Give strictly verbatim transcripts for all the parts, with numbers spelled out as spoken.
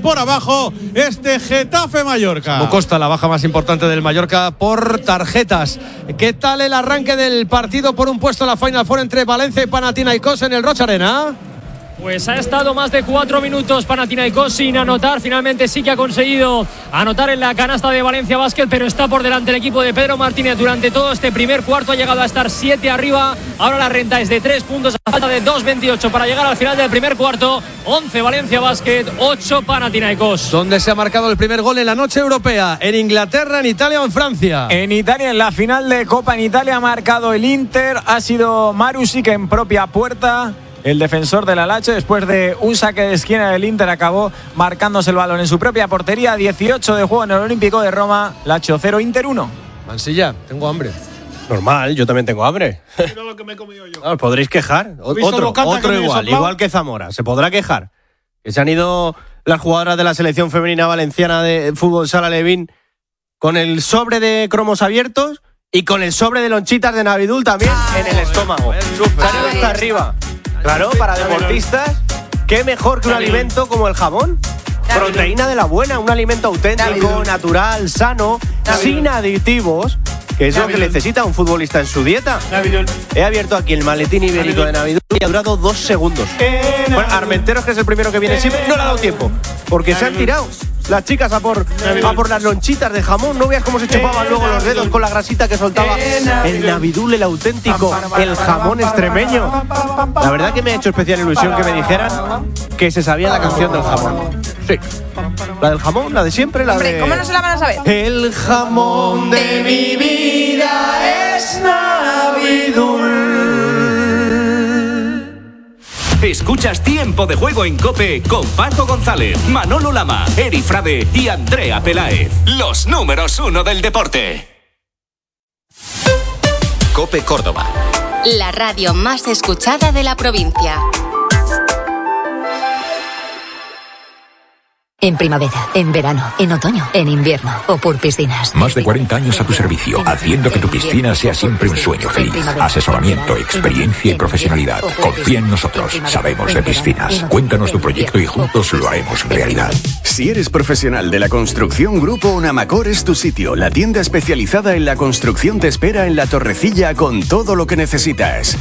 por abajo este Getafe Mallorca. ¿Cómo consta la baja más importante del Mallorca por tarjetas? ¿Qué tal el arranque del partido por un puesto en la Final Four entre Valencia y Panathinaikos en el Roig Arena? Pues ha estado más de cuatro minutos Panathinaikos sin anotar. Finalmente sí que ha conseguido anotar en la canasta de Valencia Basket, pero está por delante el equipo de Pedro Martínez durante todo este primer cuarto. Ha llegado a estar siete arriba. Ahora la renta es de tres puntos a falta de dos veintiocho para llegar al final del primer cuarto. once Valencia Basket, ocho Panathinaikos. ¿Dónde se ha marcado el primer gol en la noche europea? ¿En Inglaterra, en Italia o en Francia? En Italia, en la final de Copa en Italia ha marcado el Inter. Ha sido Marusic en propia puerta. El defensor del Alache, después de un saque de esquina del Inter, acabó marcándose el balón en su propia portería. dieciocho de juego en el Olímpico de Roma. Lazio cero, Inter uno. Mansilla, tengo hambre. Normal, yo también tengo hambre. Mira lo que me he comido yo. Os podréis quejar. Otro, otro igual, igual que Zamora. Se podrá quejar. Que se han ido las jugadoras de la selección femenina valenciana de fútbol sala Levín con el sobre de cromos abiertos y con el sobre de lonchitas de Navidul también en el estómago. Se han ido hasta arriba. Claro, para deportistas, qué mejor que un alimento como el jamón. Proteína de la buena, un alimento auténtico, natural, sano, sin aditivos, que es lo que necesita un futbolista en su dieta. He abierto aquí el maletín ibérico de Navidul y ha durado dos segundos. Bueno, Armenteros, que es el primero que viene siempre, no le ha dado tiempo, porque se han tirado las chicas a por, a por las lonchitas de jamón. No veas cómo se chupaban luego los dedos con la grasita que soltaba el Navidul, el auténtico, el jamón extremeño. La verdad que me ha hecho especial ilusión que me dijeran que se sabía la canción del jamón. Sí, la del jamón, la de siempre, la Hombre, de... ¿cómo no se la van a saber? El jamón de mi vida es Navidul. Escuchas Tiempo de Juego en COPE con Paco González, Manolo Lama, Eri Frade y Andrea Peláez. Los números uno del deporte. COPE Córdoba. La radio más escuchada de la provincia. En primavera, en verano, en otoño, en invierno o por piscinas. Más de cuarenta años a tu servicio, haciendo que tu piscina sea siempre un sueño feliz. Asesoramiento, experiencia y profesionalidad. Confía en nosotros, sabemos de piscinas. Cuéntanos tu proyecto y juntos lo haremos realidad. Si eres profesional de la construcción, Grupo Onamacor es tu sitio. La tienda especializada en la construcción te espera en La Torrecilla con todo lo que necesitas.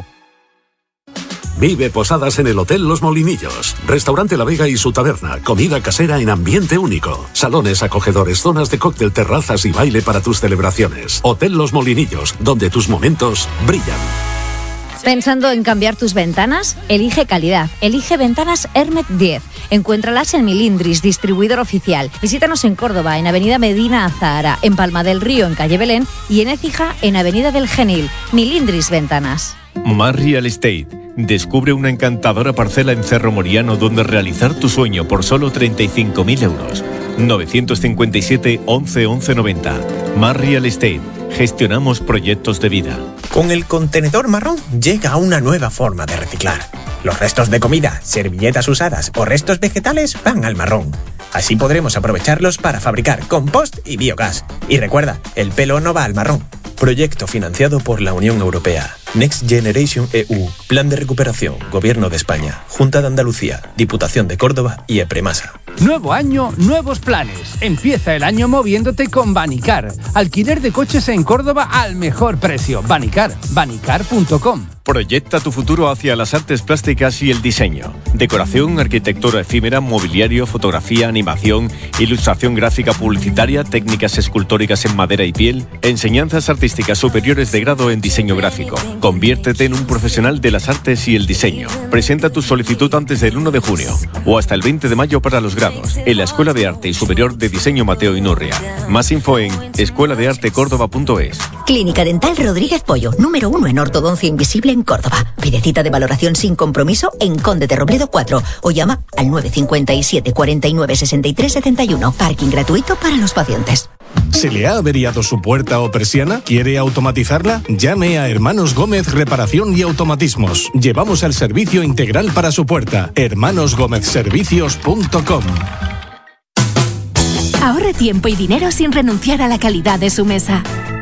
Vive posadas en el Hotel Los Molinillos. Restaurante La Vega y su taberna. Comida casera en ambiente único. Salones acogedores, zonas de cóctel, terrazas y baile para tus celebraciones. Hotel Los Molinillos, donde tus momentos brillan. ¿Pensando en cambiar tus ventanas? Elige calidad. Elige Ventanas Hermet diez. Encuéntralas en Milindris, distribuidor oficial. Visítanos en Córdoba, en Avenida Medina Azahara, en Palma del Río, en Calle Belén, y en Écija, en Avenida del Genil. Milindris Ventanas. Mar Real Estate. Descubre una encantadora parcela en Cerro Moriano donde realizar tu sueño por solo treinta y cinco mil euros. novecientos cincuenta y siete, once, once noventa. Mar Real Estate. Gestionamos proyectos de vida. Con el contenedor marrón llega una nueva forma de reciclar. Los restos de comida, servilletas usadas o restos vegetales van al marrón. Así podremos aprovecharlos para fabricar compost y biogás. Y recuerda, el pelo no va al marrón. Proyecto financiado por la Unión Europea. Next Generation E U. Plan de recuperación. Gobierno de España. Junta de Andalucía. Diputación de Córdoba y Epremasa. Nuevo año, nuevos planes. Empieza el año moviéndote con Banicar. Alquiler de coches en Córdoba al mejor precio. Banicar. Banicar punto com. Proyecta tu futuro hacia las artes plásticas y el diseño. Decoración, arquitectura efímera, mobiliario, fotografía, animación, ilustración gráfica publicitaria, técnicas escultóricas en madera y piel, enseñanzas artísticas superiores de grado en diseño gráfico. Conviértete en un profesional de las artes y el diseño. Presenta tu solicitud antes del uno de junio o hasta el veinte de mayo para los grados en la Escuela de Arte y Superior de Diseño Mateo Inurria. Más info en escuela de arte córdoba punto es. Clínica Dental Rodríguez Pollo, número uno en ortodoncia invisible en Córdoba. Pide cita de valoración sin compromiso en Conde de Robledo cuatro o llama al nueve cinco siete, cuarenta y nueve, sesenta y tres setenta y uno. Parking gratuito para los pacientes. ¿Se le ha averiado su puerta o persiana? ¿Quiere automatizarla? Llame a Hermanos Gómez Reparación y Automatismos. Llevamos el servicio integral para su puerta. hermanos gómez servicios punto com. Ahorre tiempo y dinero sin renunciar a la calidad de su mesa.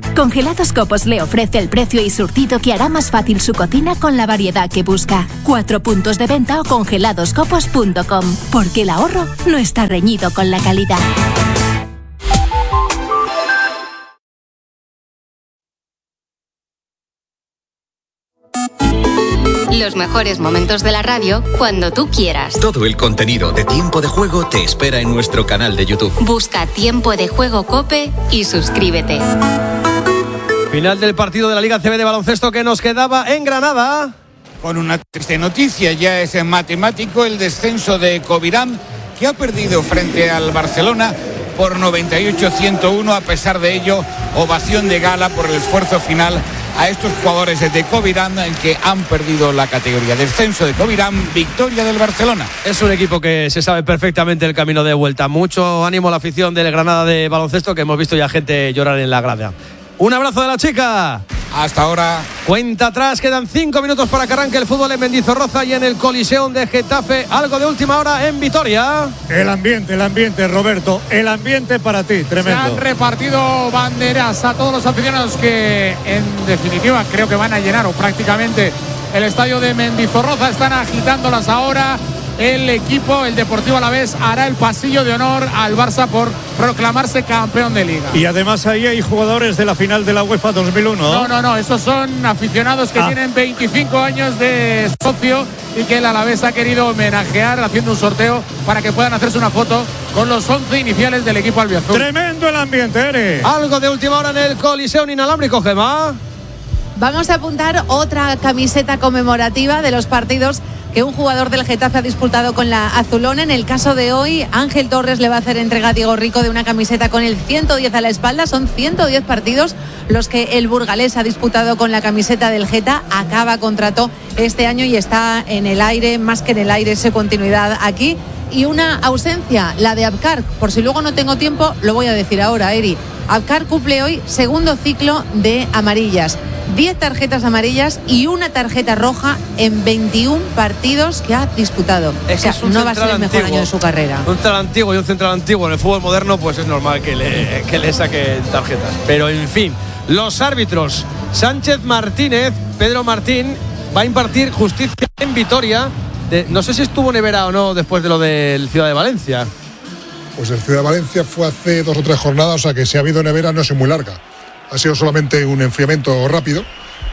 Congelados Copos le ofrece el precio y surtido que hará más fácil su cocina con la variedad que busca. Cuatro puntos de venta o congelados copos punto com, porque el ahorro no está reñido con la calidad. Los mejores momentos de la radio cuando tú quieras. Todo el contenido de Tiempo de Juego te espera en nuestro canal de YouTube. Busca Tiempo de Juego COPE y suscríbete. Final del partido de la Liga A C B de baloncesto que nos quedaba en Granada. Con una triste noticia, ya es matemático el descenso de Covirán, que ha perdido frente al Barcelona por noventa y ocho a ciento uno. A pesar de ello, ovación de gala por el esfuerzo final a estos jugadores de Covirán que han perdido la categoría. Descenso de Covirán, victoria del Barcelona. Es un equipo que se sabe perfectamente el camino de vuelta. Mucho ánimo a la afición del Granada de baloncesto, que hemos visto ya gente llorar en la grada. Un abrazo de la chica. Hasta ahora. Cuenta atrás, quedan cinco minutos para que arranque el fútbol en Mendizorroza y en el Coliseum de Getafe. Algo de última hora en Vitoria. El ambiente, el ambiente, Roberto. El ambiente para ti, tremendo. Se han repartido banderas a todos los aficionados que, en definitiva, creo que van a llenar o prácticamente el estadio de Mendizorroza. Están agitándolas ahora. El equipo, el Deportivo Alavés, hará el pasillo de honor al Barça por proclamarse campeón de Liga. Y además ahí hay jugadores de la final de la UEFA dos mil uno. No, no, no, esos son aficionados que ah. tienen veinticinco años de socio y que el Alavés ha querido homenajear haciendo un sorteo para que puedan hacerse una foto con los once iniciales del equipo albiazul. Tremendo el ambiente, Ere. Algo de última hora en el Coliseum inalámbrico, Gemma. Vamos a apuntar otra camiseta conmemorativa de los partidos que un jugador del Getafe ha disputado con la azulona. En el caso de hoy, Ángel Torres le va a hacer entrega a Diego Rico de una camiseta con el ciento diez a la espalda. Son ciento diez partidos los que el burgalés ha disputado con la camiseta del Geta. Acaba contrato este año y está en el aire, más que en el aire, esa continuidad aquí. Y una ausencia, la de Abkar. Por si luego no tengo tiempo, lo voy a decir ahora, Eri. Abkar cumple hoy segundo ciclo de amarillas. diez tarjetas amarillas y una tarjeta roja en veintiún partidos que ha disputado. Es o sea, es un no va a ser el mejor antiguo, año de su carrera. Un central antiguo y un central antiguo en el fútbol moderno, pues es normal que le, que le saquen tarjetas. Pero en fin, los árbitros. Sánchez Martínez, Pedro Martín, va a impartir justicia en Vitoria. De, no sé si estuvo Nevera o no después de lo del Ciudad de Valencia. Pues el Ciudad de Valencia fue hace dos o tres jornadas, o sea que si ha habido nevera no es muy larga. Ha sido solamente un enfriamiento rápido,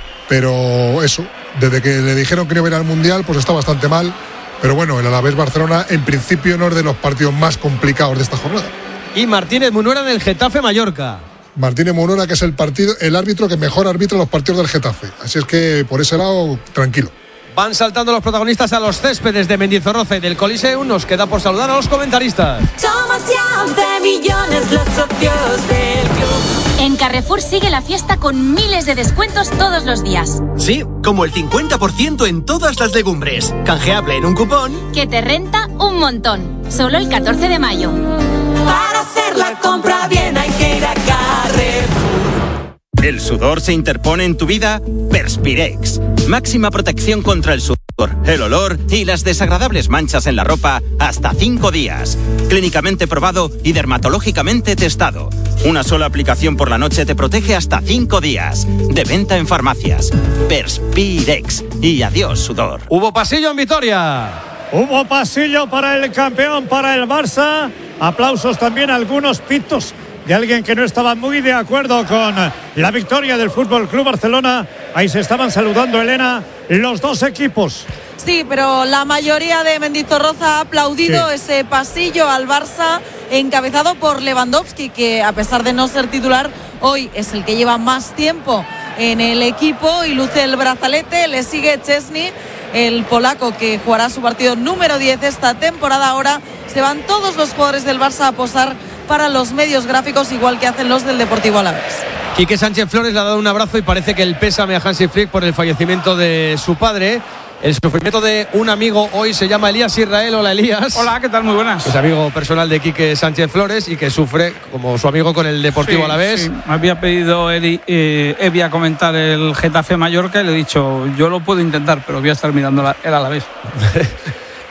pero eso, desde que le dijeron que no iba a ir al Mundial, pues está bastante mal. Pero bueno, el Alavés Barcelona en principio no es de los partidos más complicados de esta jornada. Y Martínez Munuera del Getafe Mallorca. Martínez Munuera, que es el partido, el árbitro que mejor arbitra los partidos del Getafe. Así es que por ese lado, tranquilo. Van saltando los protagonistas a los céspedes de Mendizorroza y del Coliseum. Nos queda por saludar a los comentaristas. Somos ya once millones los socios del club. En Carrefour sigue la fiesta con miles de descuentos todos los días. Sí, como el cincuenta por ciento en todas las legumbres. Canjeable en un cupón que te renta un montón. Solo el catorce de mayo. Para hacer la compra bien hay que ir a Carrefour. ¿El sudor se interpone en tu vida? Perspirex. Máxima protección contra el sudor, el olor y las desagradables manchas en la ropa hasta cinco días. Clínicamente probado y dermatológicamente testado. Una sola aplicación por la noche te protege hasta cinco días. De venta en farmacias. Perspirex. Y adiós, sudor. Hubo pasillo en Vitoria. Hubo pasillo para el campeón, para el Barça. Aplausos también, algunos pitos de alguien que no estaba muy de acuerdo con la victoria del Fútbol Club Barcelona. Ahí se estaban saludando, Elena, los dos equipos. Sí, pero la mayoría de Mendizorroza ha aplaudido sí. ese pasillo al Barça encabezado por Lewandowski, que a pesar de no ser titular, hoy es el que lleva más tiempo en el equipo y luce el brazalete. Le sigue Szczesny, el polaco, que jugará su partido número diez esta temporada. Ahora se van todos los jugadores del Barça a posar para los medios gráficos, igual que hacen los del Deportivo Alavés. Quique Sánchez Flores le ha dado un abrazo y parece que el pésame a Hansi Flick por el fallecimiento de su padre. El sufrimiento de un amigo hoy se llama Elías Israel. Hola, Elías. Hola, ¿qué tal? Muy buenas. Es amigo personal de Quique Sánchez Flores y que sufre como su amigo con el Deportivo sí, Alavés. Sí. Me había pedido Evi, eh, Evi a comentar el Getafe Mallorca y le he dicho, yo lo puedo intentar, pero voy a estar mirando la, el Alavés.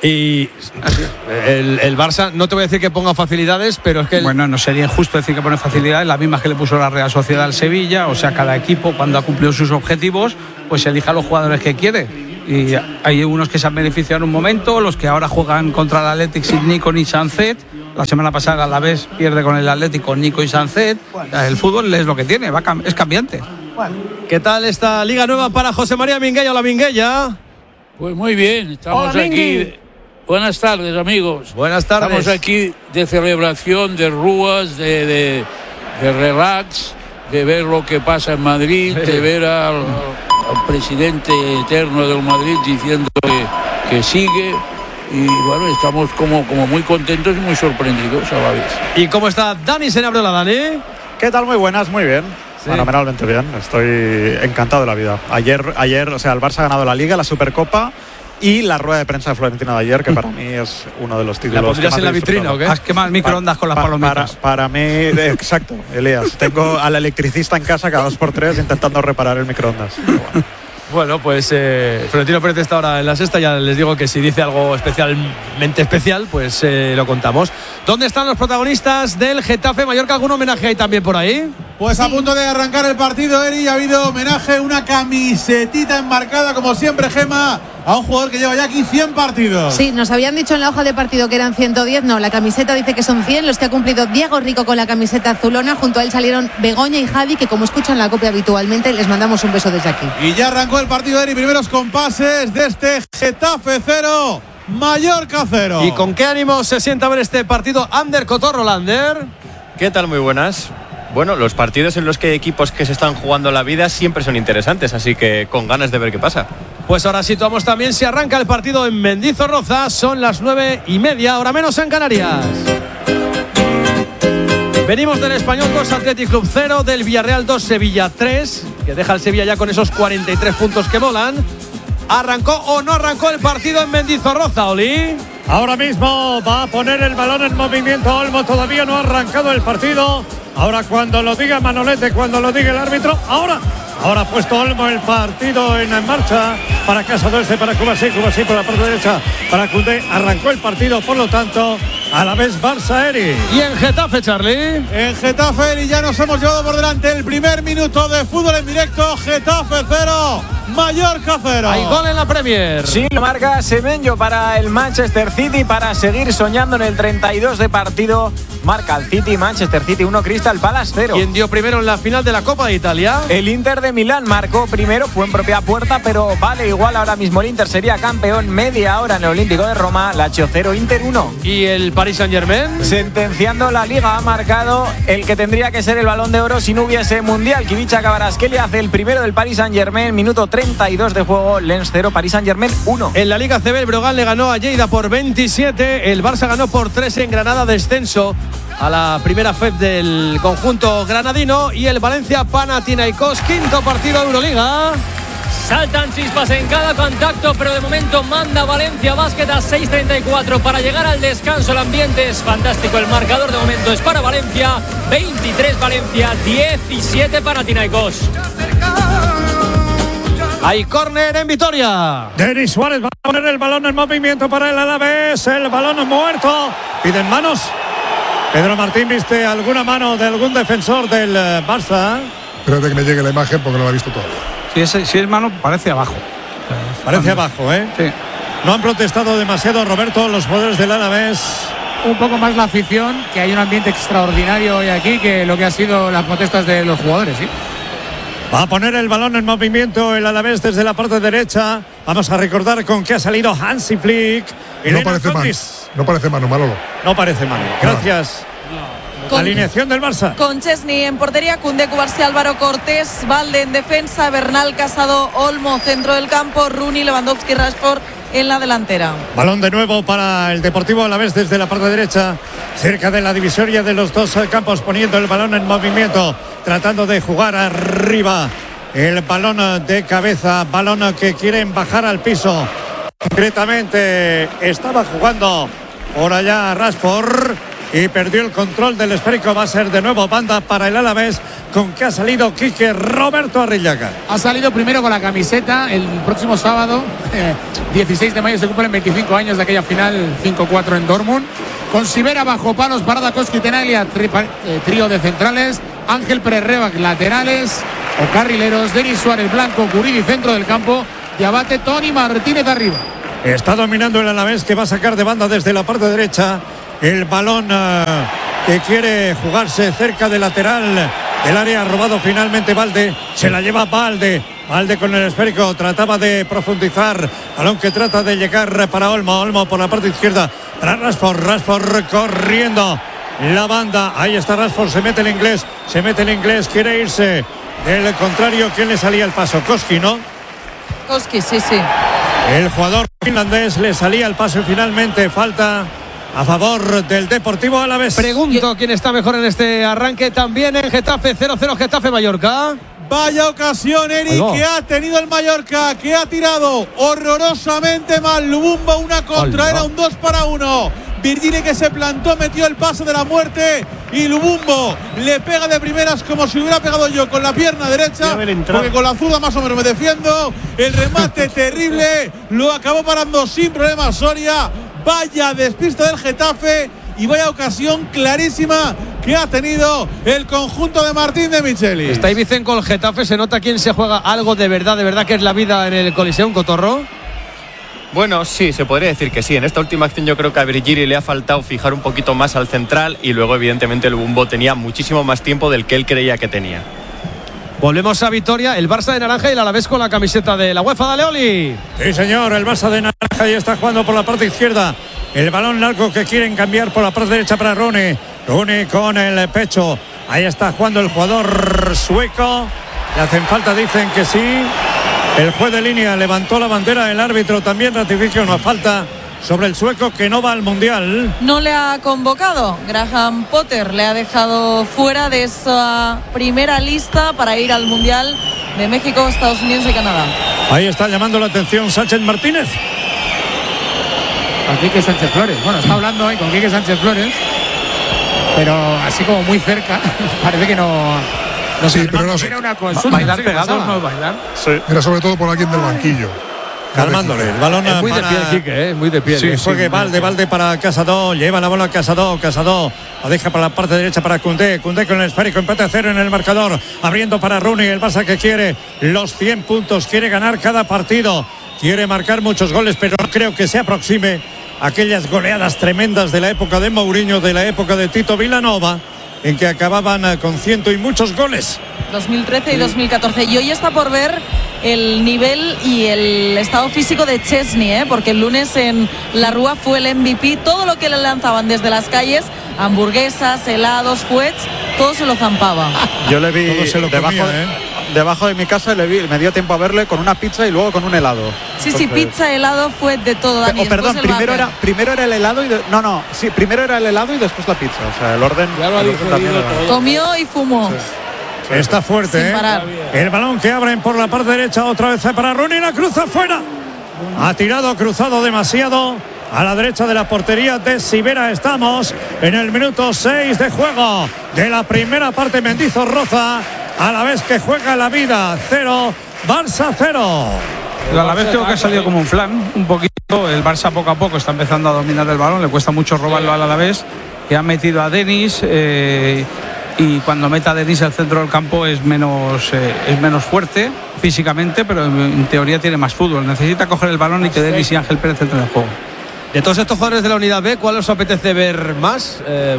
Y el, el Barça, no te voy a decir que ponga facilidades, pero es que... El... Bueno, no sería injusto decir que pone facilidades, las mismas que le puso la Real Sociedad al Sevilla. O sea, cada equipo, cuando ha cumplido sus objetivos, pues elija a los jugadores que quiere. Y hay unos que se han beneficiado en un momento, los que ahora juegan contra el Athletic sin Nico ni Sancet. La semana pasada a la vez pierde con el Atlético Nico y Sancet. El fútbol es lo que tiene, va, es cambiante. ¿Qué tal esta liga nueva para José María Minguella? Hola, Minguella. Pues muy bien, estamos Hola, aquí. Buenas tardes, amigos. Buenas tardes. Estamos aquí de celebración, de rúas, de, de, de relax, de ver lo que pasa en Madrid, de ver al, al presidente eterno del Madrid diciendo que, que sigue. Y bueno, estamos como, como muy contentos y muy sorprendidos a la vez. ¿Y cómo está Dani Senabriola, Dani? ¿Qué tal? Muy buenas, muy bien. Sí. Fenomenalmente bien, estoy encantado de la vida. Ayer, ayer, o sea, el Barça ha ganado la Liga, la Supercopa y la rueda de prensa de Florentino de ayer, que para mí es uno de los títulos. ¿La pondrías que más en la vitrina o qué? Has quemado el microondas con las pa, palomitas. Para, para mí, exacto, Elías. Tengo al electricista en casa cada dos por tres intentando reparar el microondas. Bueno, pues eh, Florentino Pérez está ahora en la sexta. Ya les digo que si dice algo especialmente especial, pues eh, lo contamos. ¿Dónde están los protagonistas del Getafe Mallorca? ¿Algún homenaje hay también por ahí? Pues a punto de arrancar el partido, Eri, ha habido homenaje, una camisetita enmarcada, como siempre, Gema, a un jugador que lleva ya aquí cien partidos. Sí, nos habían dicho en la hoja de partido que eran ciento diez, no, la camiseta dice que son cien, los que ha cumplido Diego Rico con la camiseta azulona, junto a él salieron Begoña y Javi, que como escuchan la copia habitualmente, les mandamos un beso desde aquí. Y ya arrancó el partido, Eri, primeros compases de este Getafe cero, Mallorca cero. ¿Y con qué ánimo se sienta a ver este partido? Ander Cotorro, Lander. ¿Qué tal? Muy buenas. Bueno, los partidos en los que hay equipos que se están jugando la vida siempre son interesantes, así que con ganas de ver qué pasa. Pues ahora situamos también si arranca el partido en Mendizorroza. Son las nueve y media, hora menos en Canarias. Venimos del Español dos, Athletic Club cero, del Villarreal dos, Sevilla tres, que deja al Sevilla ya con esos cuarenta y tres puntos que molan. ¿Arrancó o no arrancó el partido en Mendizorroza, Oli? Ahora mismo va a poner el balón en movimiento Olmo, todavía no ha arrancado el partido. Ahora cuando lo diga Manolete, cuando lo diga el árbitro, ahora, ahora ha puesto Olmo el partido en marcha para Casa Oeste, para Cubasí, Cubasí por la parte derecha, para Koundé, arrancó el partido, por lo tanto, a la vez Barça, Eri. ¿Y en Getafe, Charlie? En Getafe, Eri, ya nos hemos llevado por delante el primer minuto de fútbol en directo. Getafe cero, Mallorca cero. Hay gol en la Premier. Sí, lo marca Semenyo para el Manchester City para seguir soñando en el treinta y dos de partido. Marca el City, Manchester City uno, Crystal Palace cero. ¿Quién dio primero en la final de la Copa de Italia? El Inter de Milán marcó primero, fue en propia puerta, pero vale igual, ahora mismo el Inter sería campeón. Media hora en el Olímpico de Roma, Lazio cero, Inter uno. ¿Y el Paris Saint-Germain? Sentenciando la Liga, ha marcado el que tendría que ser el Balón de Oro si no hubiese Mundial. Kivicha Kvaratskhelia hace el primero del Paris Saint-Germain, minuto treinta y dos de juego, Lens cero, Paris Saint-Germain uno. En la Liga C B, el Brogan le ganó a Lleida por veintisiete, el Barça ganó por tres en Granada, descenso a la primera F E P del conjunto granadino. Y el Valencia Panathinaikos, quinto partido de Euroliga. Saltan chispas en cada contacto, pero de momento manda Valencia Basket a seis treinta y cuatro para llegar al descanso. El ambiente es fantástico, el marcador de momento es para Valencia, veintitrés Valencia, diecisiete Panathinaikos. Hay córner en Vitoria. Denis Suárez va a poner el balón en movimiento para el Alavés. El balón muerto. Piden manos. Pedro Martín, ¿viste alguna mano de algún defensor del Barça? Espérate que me llegue la imagen porque no la he visto todavía. Si es, si es mano, parece abajo. Parece abajo, ¿eh? Sí. No han protestado demasiado, Roberto, los jugadores del Alavés. Un poco más la afición, que hay un ambiente extraordinario hoy aquí que lo que ha sido las protestas de los jugadores, ¿sí? Va a poner el balón en movimiento el Alavés desde la parte derecha. Vamos a recordar con qué ha salido Hansi Flick. No parece mano, no parece mano, Manolo. No parece mano. Gracias. Con, alineación del Barça. Con Chesney en portería, Koundé, Cubarsí, Álvaro Cortés, Valde en defensa, Bernal, Casado, Olmo, centro del campo, Rooney, Lewandowski, Rashford en la delantera. Balón de nuevo para el Deportivo Alavés desde la parte derecha, cerca de la divisoria de los dos campos, poniendo el balón en movimiento, tratando de jugar arriba. El balón de cabeza, balón que quieren bajar al piso. Concretamente estaba jugando por allá Rashford y perdió el control del esférico. Va a ser de nuevo banda para el Alavés, con que ha salido Quique Roberto Arrillaga. Ha salido primero con la camiseta. El próximo sábado, eh, dieciséis de mayo, se cumplen veinticinco años de aquella final cinco cuatro en Dortmund. Con Sivera bajo palos, Parada, Koski, Tenaglia, tri, eh, trío de centrales, Ángel Pérez laterales o carrileros, Denis Suárez Blanco, Guridi centro del campo, y Abate, Tony Martínez arriba. Está dominando el Alavés, que va a sacar de banda desde la parte derecha el balón uh, que quiere jugarse cerca del lateral del área. Robado finalmente Valde, se la lleva Valde. Valde con el esférico, trataba de profundizar, balón que trata de llegar para Olmo, Olmo por la parte izquierda para Rashford, Rashford corriendo la banda, ahí está Rashford, se mete el inglés, se mete el inglés, quiere irse del contrario. ¿Quién le salía el paso? Koski, ¿no? Koski, sí, sí. El jugador finlandés le salía el paso y finalmente falta a favor del Deportivo Alavés. Pregunto quién está mejor en este arranque también en Getafe, cero cero Getafe Mallorca. Vaya ocasión, Eric, que ha tenido el Mallorca, que ha tirado horrorosamente mal. Lubumbo, una contra, era un dos para uno. Virgili, que se plantó, metió el paso de la muerte, y Lubumbo le pega de primeras como si hubiera pegado yo con la pierna derecha, porque con la zurda más o menos me defiendo. El remate terrible, lo acabó parando sin problemas Soria. Vaya despista del Getafe y vaya ocasión clarísima que ha tenido el conjunto de Martín de Michelis. Está Ibicen con el Getafe, se nota quién se juega algo de verdad, de verdad que es la vida en el Coliseum, Cotorro. Bueno, sí, se podría decir que sí. En esta última acción yo creo que a Virgili le ha faltado fijar un poquito más al central, y luego evidentemente el Lubumbo tenía muchísimo más tiempo del que él creía que tenía. Volvemos a Vitoria, el Barça de naranja y el Alavés con la camiseta de la UEFA. Dale, Oli. Sí, señor, el Barça de naranja y está jugando por la parte izquierda. El balón largo que quieren cambiar por la parte derecha para Rooney. Rooney con el pecho. Ahí está jugando el jugador sueco. Le hacen falta, dicen que sí. El juez de línea levantó la bandera. El árbitro también ratifica una falta sobre el sueco, que no va al Mundial. No le ha convocado. Graham Potter le ha dejado fuera de esa primera lista para ir al Mundial de México, Estados Unidos y Canadá. Ahí está llamando la atención Sánchez Martínez. A Quique Sánchez Flores. Bueno, está hablando ahí con Quique Sánchez Flores, pero así como muy cerca. Parece que no. No sí, sé, pero no, no sé. Era una consulta. Bailar pegados, no bailar. Sí. Era sobre todo por alguien del banquillo. Calmándole, el balón es muy para... de piel, Quique, ¿eh? Muy de piel. Sí, ¿eh? juegue sí, Valde, Valde para Casado, lleva la bola a Casado, Casado la deja para la parte derecha para Koundé, Koundé con el esférico, empate a cero en el marcador, abriendo para Rooney, el Barça que quiere los cien puntos, quiere ganar cada partido, quiere marcar muchos goles, pero no creo que se aproxime a aquellas goleadas tremendas de la época de Mourinho, de la época de Tito Vilanova, en que acababan con ciento y muchos goles. dos mil trece y dos mil catorce. Y hoy está por ver el nivel y el estado físico de Chesney, ¿eh? Porque el lunes en la Rúa fue el M V P. Todo lo que le lanzaban desde las calles, hamburguesas, helados, fuets, todo se lo zampaba. Yo le vi todo se lo debajo, comía, de, ¿eh? debajo de mi casa, le vi, me dio tiempo a verle con una pizza y luego con un helado. Sí, Entonces, sí, pizza, helado, fuet, de todo, Dani. Oh, perdón, el primero váter. era, primero era el helado y de, no, no, sí, primero era el helado y después la pizza. O sea, el orden, Ya lo ha el orden también digerido era- todo. Comió y fumó. Está fuerte, Sin ¿eh? parar. El balón que abren por la parte derecha, otra vez para Rooney, la cruza afuera. Ha tirado, cruzado demasiado a la derecha de la portería de Sivera. Estamos en el minuto seis de juego de la primera parte. Mendizorroza, a la vez que juega la vida, cero, Barça cero. A la vez creo que ha salido como un flan, un poquito. El Barça poco a poco está empezando a dominar el balón, le cuesta mucho robarlo al Alavés, que ha metido a Denis, eh, y cuando meta a Denis al centro del campo es menos, eh, es menos fuerte físicamente, pero en, en teoría tiene más fútbol. Necesita coger el balón y que Denis y Ángel Pérez entren en el juego. De todos estos jugadores de la unidad B, ¿cuál os apetece ver más? Eh,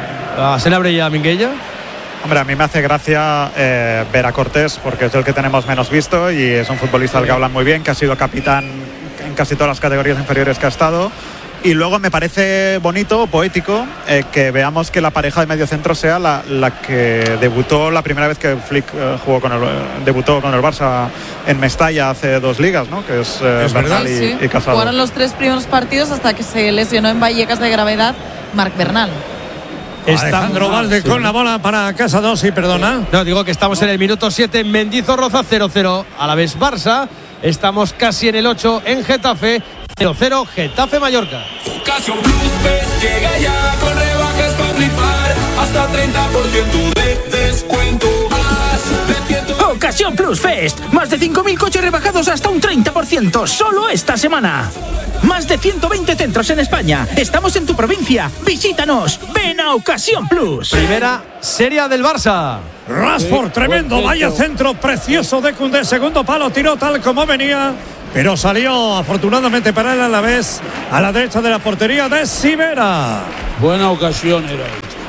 ¿A Senabre y a Minguella? Hombre, a mí me hace gracia eh, ver a Cortés, porque es el que tenemos menos visto y es un futbolista al que hablan muy bien, que ha sido capitán en casi todas las categorías inferiores que ha estado. Y luego me parece bonito, poético, eh, que veamos que la pareja de mediocentro sea la, la que debutó la primera vez que Flick eh, jugó con el, eh, debutó con el Barça en Mestalla hace dos ligas, ¿no? Que es, eh, Es Bernal verdad, y, Sí. y Casado. Jugaron los tres primeros partidos hasta que se lesionó en Vallecas de gravedad Marc Bernal. Alejandro Valde Sí. con la bola para Casado, sí, perdona. No, digo que estamos en el minuto siete, Mendizorroza cero cero, a la vez Barça. Estamos casi en el ocho en Getafe, cero cero, Getafe Mallorca. Ocasión Plus, ves, llega ya con rebajas para ciento de descuento. Ocasión Plus Fest. Más de cinco mil coches rebajados hasta un treinta por ciento. Solo esta semana. Más de ciento veinte centros en España. Estamos en tu provincia. Visítanos. Ven a Ocasión Plus. Primera serie del Barça. Rashford, tremendo. Vaya centro precioso de Koundé. Segundo palo, tiró tal como venía. Pero salió afortunadamente para él a la vez a la derecha de la portería de Sivera. Buena ocasión era.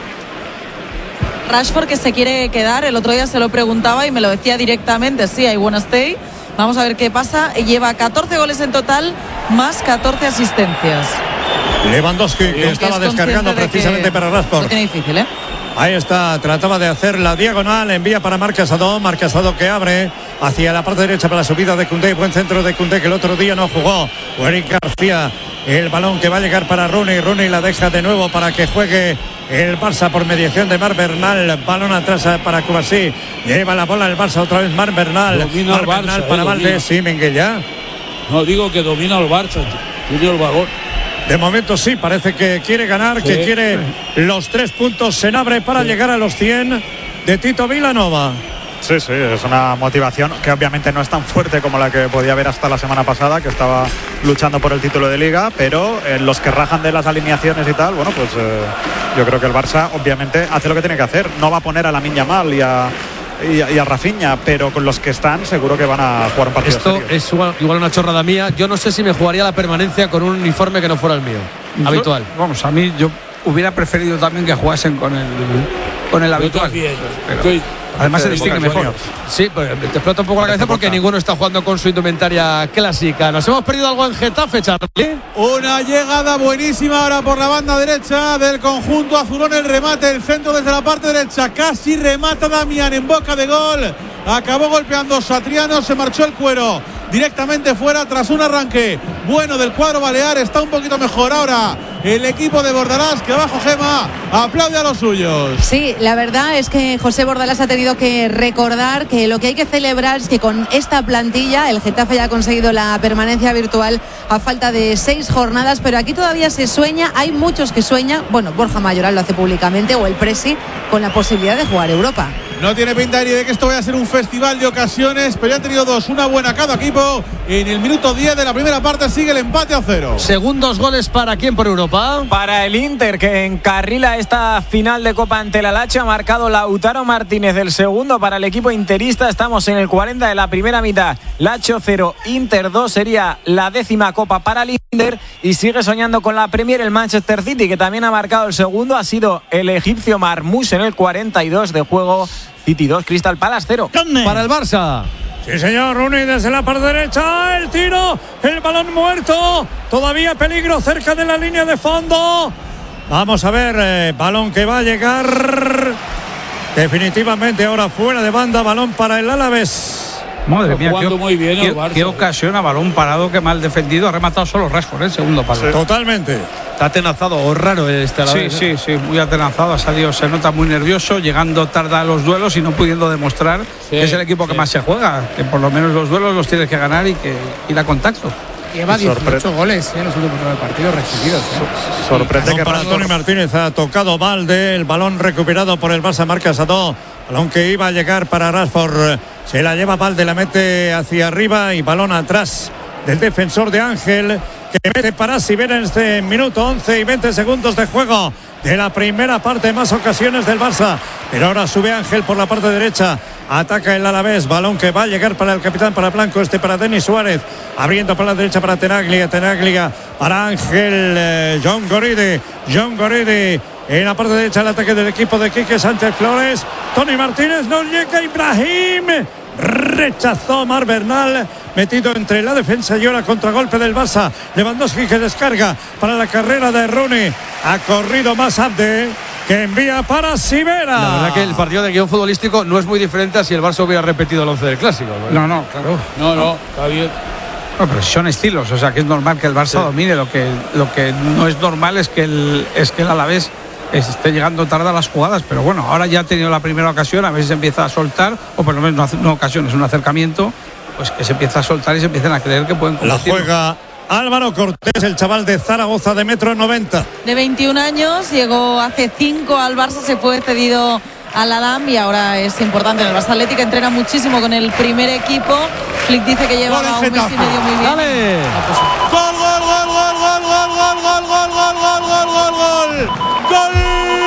Rashford que se quiere quedar, el otro día se lo preguntaba y me lo decía directamente, sí, I wanna stay. Vamos a ver qué pasa. Lleva catorce goles en total, más catorce asistencias. Lewandowski, que estaba descargando precisamente para Rashford. Lo tiene difícil, ¿eh? Ahí está, trataba de hacer la diagonal, envía para Marc Casado, Marc Casado que abre hacia la parte derecha para la subida de Koundé, buen centro de Koundé que el otro día no jugó. Eric García, el balón que va a llegar para Rooney, Rooney la deja de nuevo para que juegue el Barça por mediación de Marc Bernal, balón atrás para Kubasi, lleva la bola el Barça otra vez Marc Bernal, domina Marc el Barça, Bernal eh, para domina. Valdés, sí, Menguella. No, digo que domina el Barça, tiene el balón. De momento sí, parece que quiere ganar, Sí. que quiere los tres puntos en abre para sí. llegar a los cien de Tito Vilanova. Sí, sí, es una motivación que obviamente no es tan fuerte como la que podía haber hasta la semana pasada, que estaba luchando por el título de Liga, pero eh, los que rajan de las alineaciones y tal, bueno, pues eh, yo creo que el Barça obviamente hace lo que tiene que hacer. No va a poner a Lamine Yamal y a, y a, y a Rafinha, pero con los que están seguro que van a jugar un partido Esto serio. es igual, igual una chorrada mía. Yo no sé si me jugaría la permanencia con un uniforme que no fuera el mío, yo, habitual. Vamos, a mí yo hubiera preferido también que jugasen con el con el habitual. También, pero, estoy, además se distingue mejor. Sí, pues te explota un poco la cabeza porque ninguno está jugando con su indumentaria clásica. Nos hemos perdido algo en Getafe, Charlie. Una llegada buenísima ahora por la banda derecha del conjunto azulón. El remate, el centro desde la parte derecha. Casi remata Damián en boca de gol. Acabó golpeando Satriano, se marchó el cuero directamente fuera tras un arranque bueno del cuadro balear. Está un poquito mejor ahora el equipo de Bordalás, que abajo Gema aplaude a los suyos. Sí, la verdad es que José Bordalás ha tenido que recordar que lo que hay que celebrar es que con esta plantilla el Getafe ya ha conseguido la permanencia virtual a falta de seis jornadas, pero aquí todavía se sueña, hay muchos que sueñan, bueno, Borja Mayoral lo hace públicamente, o el Presi, con la posibilidad de jugar Europa. No tiene pinta ni de que esto vaya a ser un festival de ocasiones, pero ya han tenido dos, una buena cada equipo. En el minuto diez de la primera parte sigue el empate a cero. Segundos goles para quién por Europa. Para el Inter, que encarrila esta final de Copa ante la Lazio, ha marcado Lautaro Martínez. El segundo para el equipo interista. Estamos en el cuarenta de la primera mitad. Lazio cero, Inter dos. Sería la décima Copa para el Inter. Y sigue soñando con la Premier el Manchester City, que también ha marcado el segundo. Ha sido el egipcio Marmoush en el cuarenta y dos de juego. City dos, Crystal Palace cero. Para el Barça. Sí, señor, Rooney desde la parte derecha, el tiro, el balón muerto, todavía peligro cerca de la línea de fondo. Vamos a ver, eh, balón que va a llegar definitivamente ahora fuera de banda, balón para el Alavés. Madre mía, qué, muy bien qué, el Barça, qué ocasión a balón parado, que mal defendido, ha rematado solo Rashford en el segundo palo. Sí. Totalmente. Está atenazado o raro este Alavés. Sí, sí, sí, muy atenazado, ha salido, se nota muy nervioso, llegando tarde a los duelos y no pudiendo demostrar sí, que es el equipo que sí. más se juega, que por lo menos los duelos los tienes que ganar y que ir a contacto. Lleva dieciocho goles en los últimos nueve partidos recibidos. ¿eh? Sorprende sí, que para Tony Martínez ha tocado Valde, el balón recuperado por el Barça, Marc Casado, balón que iba a llegar para Rashford, se la lleva Valde, la mete hacia arriba y balón atrás del defensor de Ángel, que mete para Sivera en este minuto once y veinte segundos de juego de la primera parte, más ocasiones del Barça, pero ahora sube Ángel por la parte derecha, ataca el Alavés, balón que va a llegar para el capitán, para Blanco, este para Denis Suárez, abriendo por la derecha para Tenaglia, Tenaglia para Ángel, eh, John Goridi, John Goridi en la parte derecha el ataque del equipo de Quique Sánchez Flores, Tony Martínez, no llega Ibrahim, rechazó Marc Bernal, metido entre la defensa y ahora contragolpe del Barça. Lewandowski que descarga para la carrera de Rooney, ha corrido más Abde, que envía para Sivera. La verdad que el partido de guión futbolístico no es muy diferente a si el Barça hubiera repetido el once del clásico, ¿no? No, no, claro. No, no, está bien. No, pero son estilos, o sea que es normal que el Barça sí. domine. Lo que, lo que no es normal es que el, es que el Alavés esté llegando tarde a las jugadas, pero bueno, ahora ya ha tenido la primera ocasión, a ver si se empieza a soltar, o por lo menos no, no ocasión, es un acercamiento, pues que se empieza a soltar y se empiecen a creer que pueden competir. La juega Álvaro Cortés, el chaval de Zaragoza de metro noventa. De veintiún años, llegó hace cinco al Barça, se fue cedido al Adam y ahora es importante en el Barça Atlético. Entrena muchísimo con el primer equipo. Flick dice que lleva un mes y medio muy bien. ¡Dale! ¡Gol, gol, gol, gol, gol, gol, gol, gol, gol, gol, gol, gol, gol, gol! ¡Gol!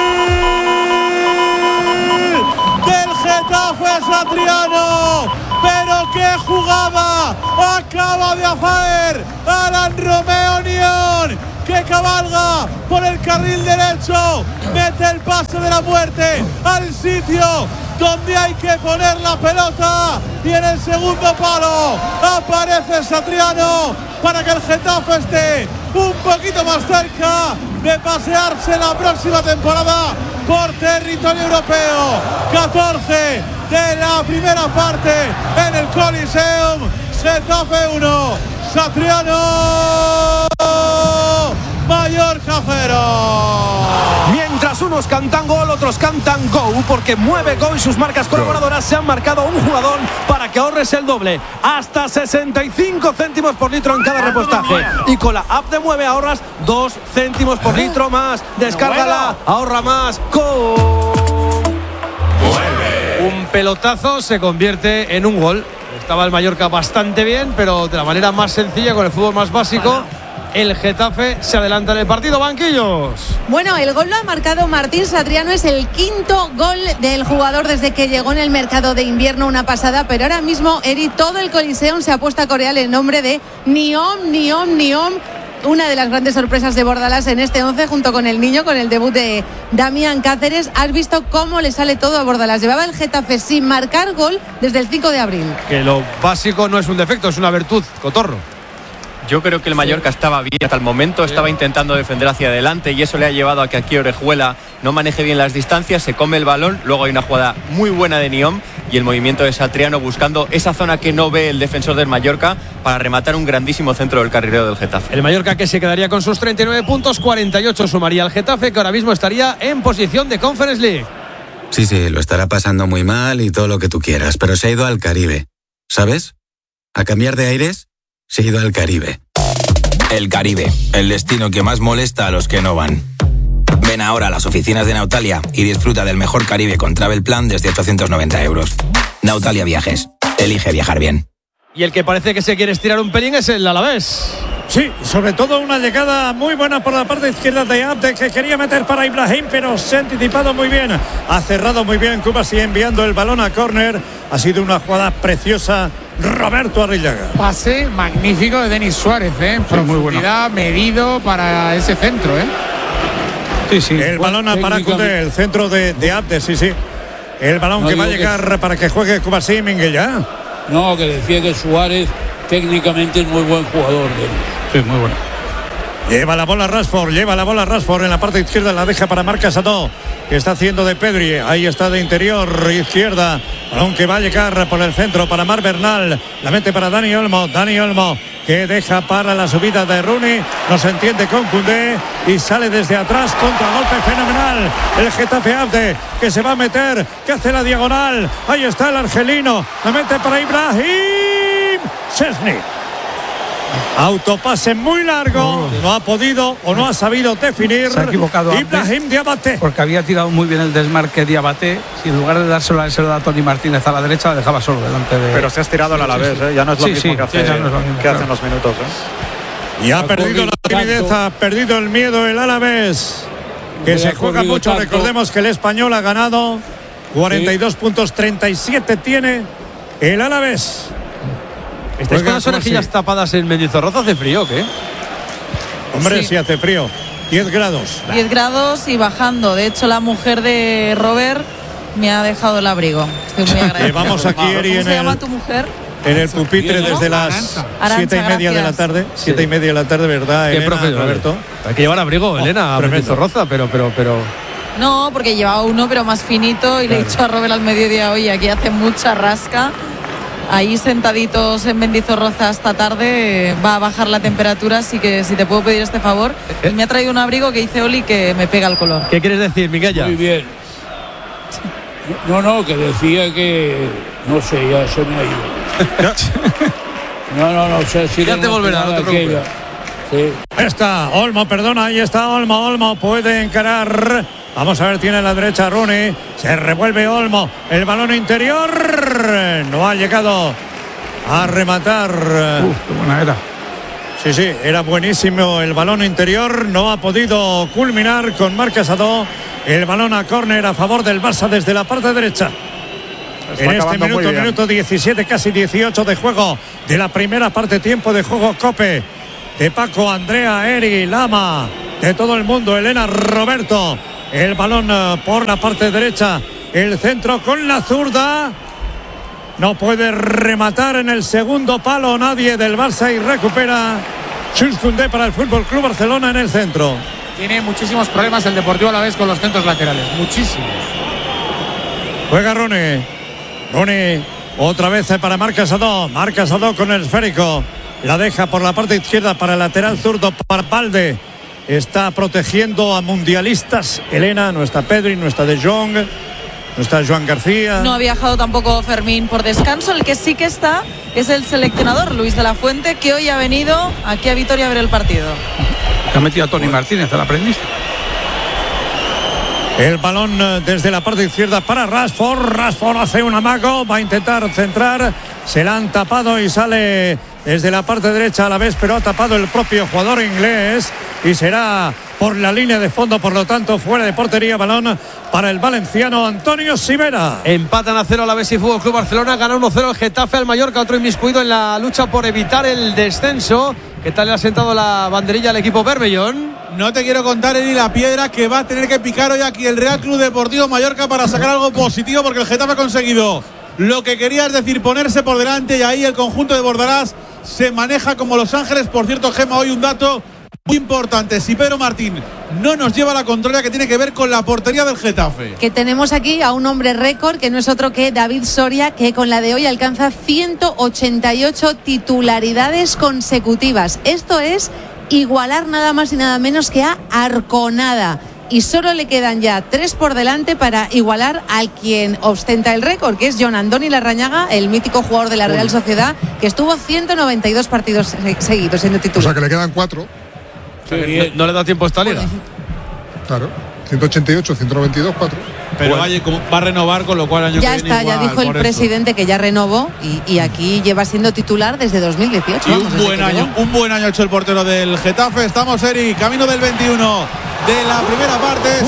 ¡Del Getafe Satriano! ¡Pero qué jugada acaba de hacer Alan Romeo Nión! ¡Que cabalga por el carril derecho! Mete el pase de la muerte al sitio donde hay que poner la pelota, y en el segundo palo aparece Satriano para que el Getafe esté un poquito más cerca de pasearse la próxima temporada por territorio europeo. catorce de la primera parte en el Coliseum. Getafe uno, Satriano Mallorca cero. Mientras unos cantan gol, otros cantan go, porque Mueve Go y sus marcas colaboradoras se han marcado un jugador para que ahorres el doble, hasta sesenta y cinco céntimos por litro en cada repostaje. Y con la app de Mueve ahorras dos céntimos por litro más. Descárgala, ahorra más. Go. Un pelotazo se convierte en un gol. Estaba el Mallorca bastante bien, pero de la manera más sencilla, con el fútbol más básico. El Getafe se adelanta en el partido. Banquillos. Bueno, el gol lo ha marcado Martín Satriano. Es el quinto gol del jugador desde que llegó en el mercado de invierno una pasada. Pero ahora mismo, Eri, todo el Coliseum se ha puesto a corear el nombre de Niom, Niom, Niom. Una de las grandes sorpresas de Bordalás en este once, junto con el niño, con el debut de Damián Cáceres. Has visto cómo le sale todo a Bordalás. Llevaba el Getafe sin marcar gol desde el cinco de abril. Que lo básico no es un defecto, es una virtud, Cotorro. Yo creo que el Mallorca estaba bien hasta el momento, estaba intentando defender hacia adelante y eso le ha llevado a que aquí Orejuela no maneje bien las distancias, se come el balón, luego hay una jugada muy buena de Niom y el movimiento de Satriano buscando esa zona que no ve el defensor del Mallorca para rematar un grandísimo centro del carrilero del Getafe. El Mallorca que se quedaría con sus treinta y nueve puntos, cuarenta y ocho sumaría al Getafe, que ahora mismo estaría en posición de Conference League. Sí, sí, lo estará pasando muy mal y todo lo que tú quieras, pero se ha ido al Caribe, ¿sabes? A cambiar de aires, se ha ido al Caribe. El Caribe, el destino que más molesta a los que no van. Ven ahora a las oficinas de Nautalia y disfruta del mejor Caribe con Travel Plan desde ochocientos noventa euros. Nautalia Viajes, elige viajar bien. Y el que parece que se quiere estirar un pelín es el Alavés. Sí, sobre todo una llegada muy buena por la parte izquierda de Abde, que quería meter para Ibrahim, pero se ha anticipado muy bien. Ha cerrado muy bien Kubasi enviando el balón a córner. Ha sido una jugada preciosa. Roberto Arrillaga. Pase magnífico de Denis Suárez, ¿eh? Sí, profundidad medido para ese centro, ¿eh? Sí, sí. El balón a Paracude, el centro de, de Abde, sí, sí. El balón no, que va a llegar que... para que juegue Kubasi Minguella. No, que decía que Suárez técnicamente es muy buen jugador. Sí, muy bueno. Lleva la bola Rashford, lleva la bola Rashford en la parte izquierda, la deja para Marc Casado, que está haciendo de Pedri. Ahí está de interior izquierda, aunque va a llegar por el centro para Mar Bernal, la mete para Dani Olmo, Dani Olmo que deja para la subida de Rooney, no se entiende con Koundé y sale desde atrás, contragolpe fenomenal. El Getafe Abde que se va a meter, que hace la diagonal. Ahí está el argelino, la mete para Ibrahim Szczesny. Autopase muy largo, no ha podido o no ha sabido definir. Se ha equivocado Ibrahim Diabaté, porque había tirado muy bien el desmarque Diabaté, y en lugar de dárselo a él, se lo da a Tony Martínez a la derecha, la dejaba solo delante de. Pero se ha estirado el Alavés, ¿eh? Ya no es lo sí, mismo sí, que hace, sí, no es lo mismo, que claro. hace unos minutos, ¿eh? Y ha, ha perdido la timidez, ha perdido el miedo el Alavés, que se juega mucho. Tanto. Recordemos que el Español ha ganado cuarenta y dos sí. puntos, treinta y siete tiene el Alavés. ¿Estáis con las orejillas sí. tapadas en Mendizorroza? ¿Hace frío o qué? Hombre, sí. sí hace frío. diez grados. diez grados y bajando. De hecho, la mujer de Robert me ha dejado el abrigo. Estoy muy agradecida. Llevamos aquí, Eri, ¿Cómo en se llama el, tu mujer? En el pupitre ¿no? desde las Arancha, siete y media gracias. de la tarde. Siete sí. y media de la tarde, ¿verdad, Qué Elena, Roberto? Hay que llevar abrigo, oh, Elena, a Mendizorroza, pero, pero, pero... No, porque llevaba uno, pero más finito, y claro. le he dicho a Robert al mediodía, oye, aquí hace mucha rasca. Ahí sentaditos en Mendizorroza esta tarde, va a bajar la temperatura, así que si te puedo pedir este favor. Y me ha traído un abrigo que dice Oli que me pega el color. ¿Qué quieres decir, Miguel? Muy bien. No, no, que decía que... No sé, ya se me ha ido. No, no, no. O sea, si ya te volverá, no te preocupes. Sí. Está Olmo, perdona, ahí está Olmo, Olmo puede encarar Vamos a ver, tiene a la derecha Rooney. Se revuelve Olmo. El balón interior. No ha llegado a rematar. Uf, qué buena era. Sí, sí, era buenísimo el balón interior. No ha podido culminar con Marc Casado. El balón a córner a favor del Barça desde la parte derecha. Está en este minuto, bien. minuto diecisiete, casi dieciocho de juego de la primera parte, tiempo de juego. Cope de Paco, Andrea, Eri, Lama, de todo el mundo, Elena, Roberto. El balón uh, por la parte derecha, el centro con la zurda. No puede rematar en el segundo palo nadie del Barça y recupera Jules Koundé para el Fútbol Club Barcelona en el centro. Tiene muchísimos problemas el Deportivo Alavés con los centros laterales, muchísimos. Juega Rooney. Rooney otra vez para Marc Casado. Marc Casado con el esférico. La deja por la parte izquierda para el lateral zurdo para Valde. Está protegiendo a mundialistas. Elena, no está Pedri, no está De Jong, no está Joan García. No ha viajado tampoco Fermín por descanso. El que sí que está es el seleccionador Luis de la Fuente, que hoy ha venido aquí a Vitoria a ver el partido. Que ha metido a Toni Martínez, el aprendiz. El balón desde la parte izquierda para Rashford. Rashford hace un amago, va a intentar centrar. Se la han tapado y sale desde la parte derecha a la vez, pero ha tapado el propio jugador inglés y será por la línea de fondo, por lo tanto fuera de portería. Balón para el valenciano Antonio Sivera. Empatan a cero a la vez y Fútbol Club Barcelona. Gana uno cero el Getafe al Mallorca, otro inmiscuido en la lucha por evitar el descenso. ¿Qué tal le ha sentado la banderilla al equipo Bermellón? No te quiero contar, Eri, la piedra que va a tener que picar hoy aquí el Real Club Deportivo Mallorca para sacar algo positivo, porque el Getafe ha conseguido lo que quería, es decir, ponerse por delante, y ahí el conjunto de Bordalás se maneja como Los Ángeles. Por cierto, Gemma, hoy un dato muy importante: si Pedro Martín no nos lleva la contraria, que tiene que ver con la portería del Getafe. Que tenemos aquí a un hombre récord, que no es otro que David Soria, que con la de hoy alcanza ciento ochenta y ocho titularidades consecutivas. Esto es igualar nada más y nada menos que a Arconada. Y solo le quedan ya tres por delante para igualar al quien ostenta el récord, que es Jon Andoni Larrañaga, el mítico jugador de la Real Sociedad, que estuvo ciento noventa y dos partidos seguidos siendo titular. O sea que le quedan cuatro. Sí, no, no le da tiempo a esta liga. Claro, ciento ochenta y ocho, ciento noventa y dos, cuatro. Pero vaya, va a renovar, con lo cual año ya que está, viene igual, ya dijo el presidente que ya renovó y, y aquí lleva siendo titular desde dos mil dieciocho. Y vamos, un buen año, un buen año ha hecho el portero del Getafe. Estamos, Eri, camino del veintiuno de la primera parte.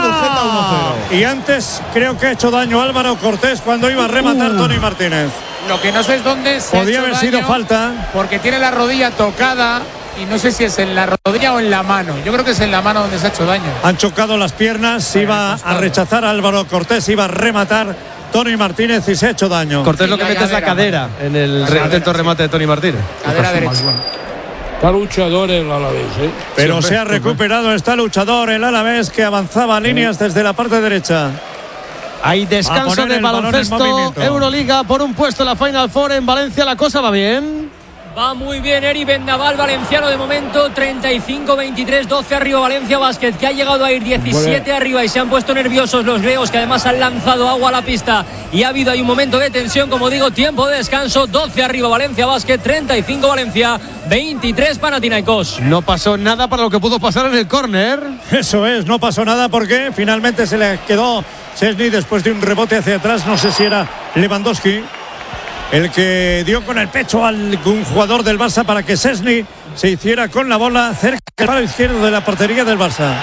¡Mira! Y antes creo que ha hecho daño Álvaro Cortés cuando iba a rematar uh. Toni Martínez. Lo que no sé es dónde se podía haber sido falta, porque tiene la rodilla tocada. Y no sé si es en la rodilla o en la mano. Yo creo que es en la mano donde se ha hecho daño. Han chocado las piernas, iba a rechazar a Álvaro Cortés, iba a rematar Toni Martínez y se ha hecho daño. Cortés lo que mete es la cadera en el intento remate de Toni Martínez. Cadera derecha. Está luchador el Alavés, ¿eh? Pero Siempre, se ha recuperado, está luchador el Alavés, que avanzaba líneas desde la parte derecha. Hay descanso de baloncesto, Euroliga por un puesto en la Final Four en Valencia. La cosa va bien. Va muy bien Eri Vendaval, valenciano de momento, treinta y cinco veintitrés, doce arriba Valencia Basket, que ha llegado a ir diecisiete bueno. arriba y se han puesto nerviosos los griegos, que además han lanzado agua a la pista y ha habido ahí un momento de tensión, como digo, tiempo de descanso, doce arriba Valencia Basket, treinta y cinco Valencia, veintitrés Panathinaikos. No pasó nada para lo que pudo pasar en el córner. Eso es, no pasó nada porque finalmente se le quedó Szczesny después de un rebote hacia atrás, no sé si era Lewandowski el que dio con el pecho a algún jugador del Barça para que Szczesny se hiciera con la bola cerca del palo izquierdo de la portería del Barça.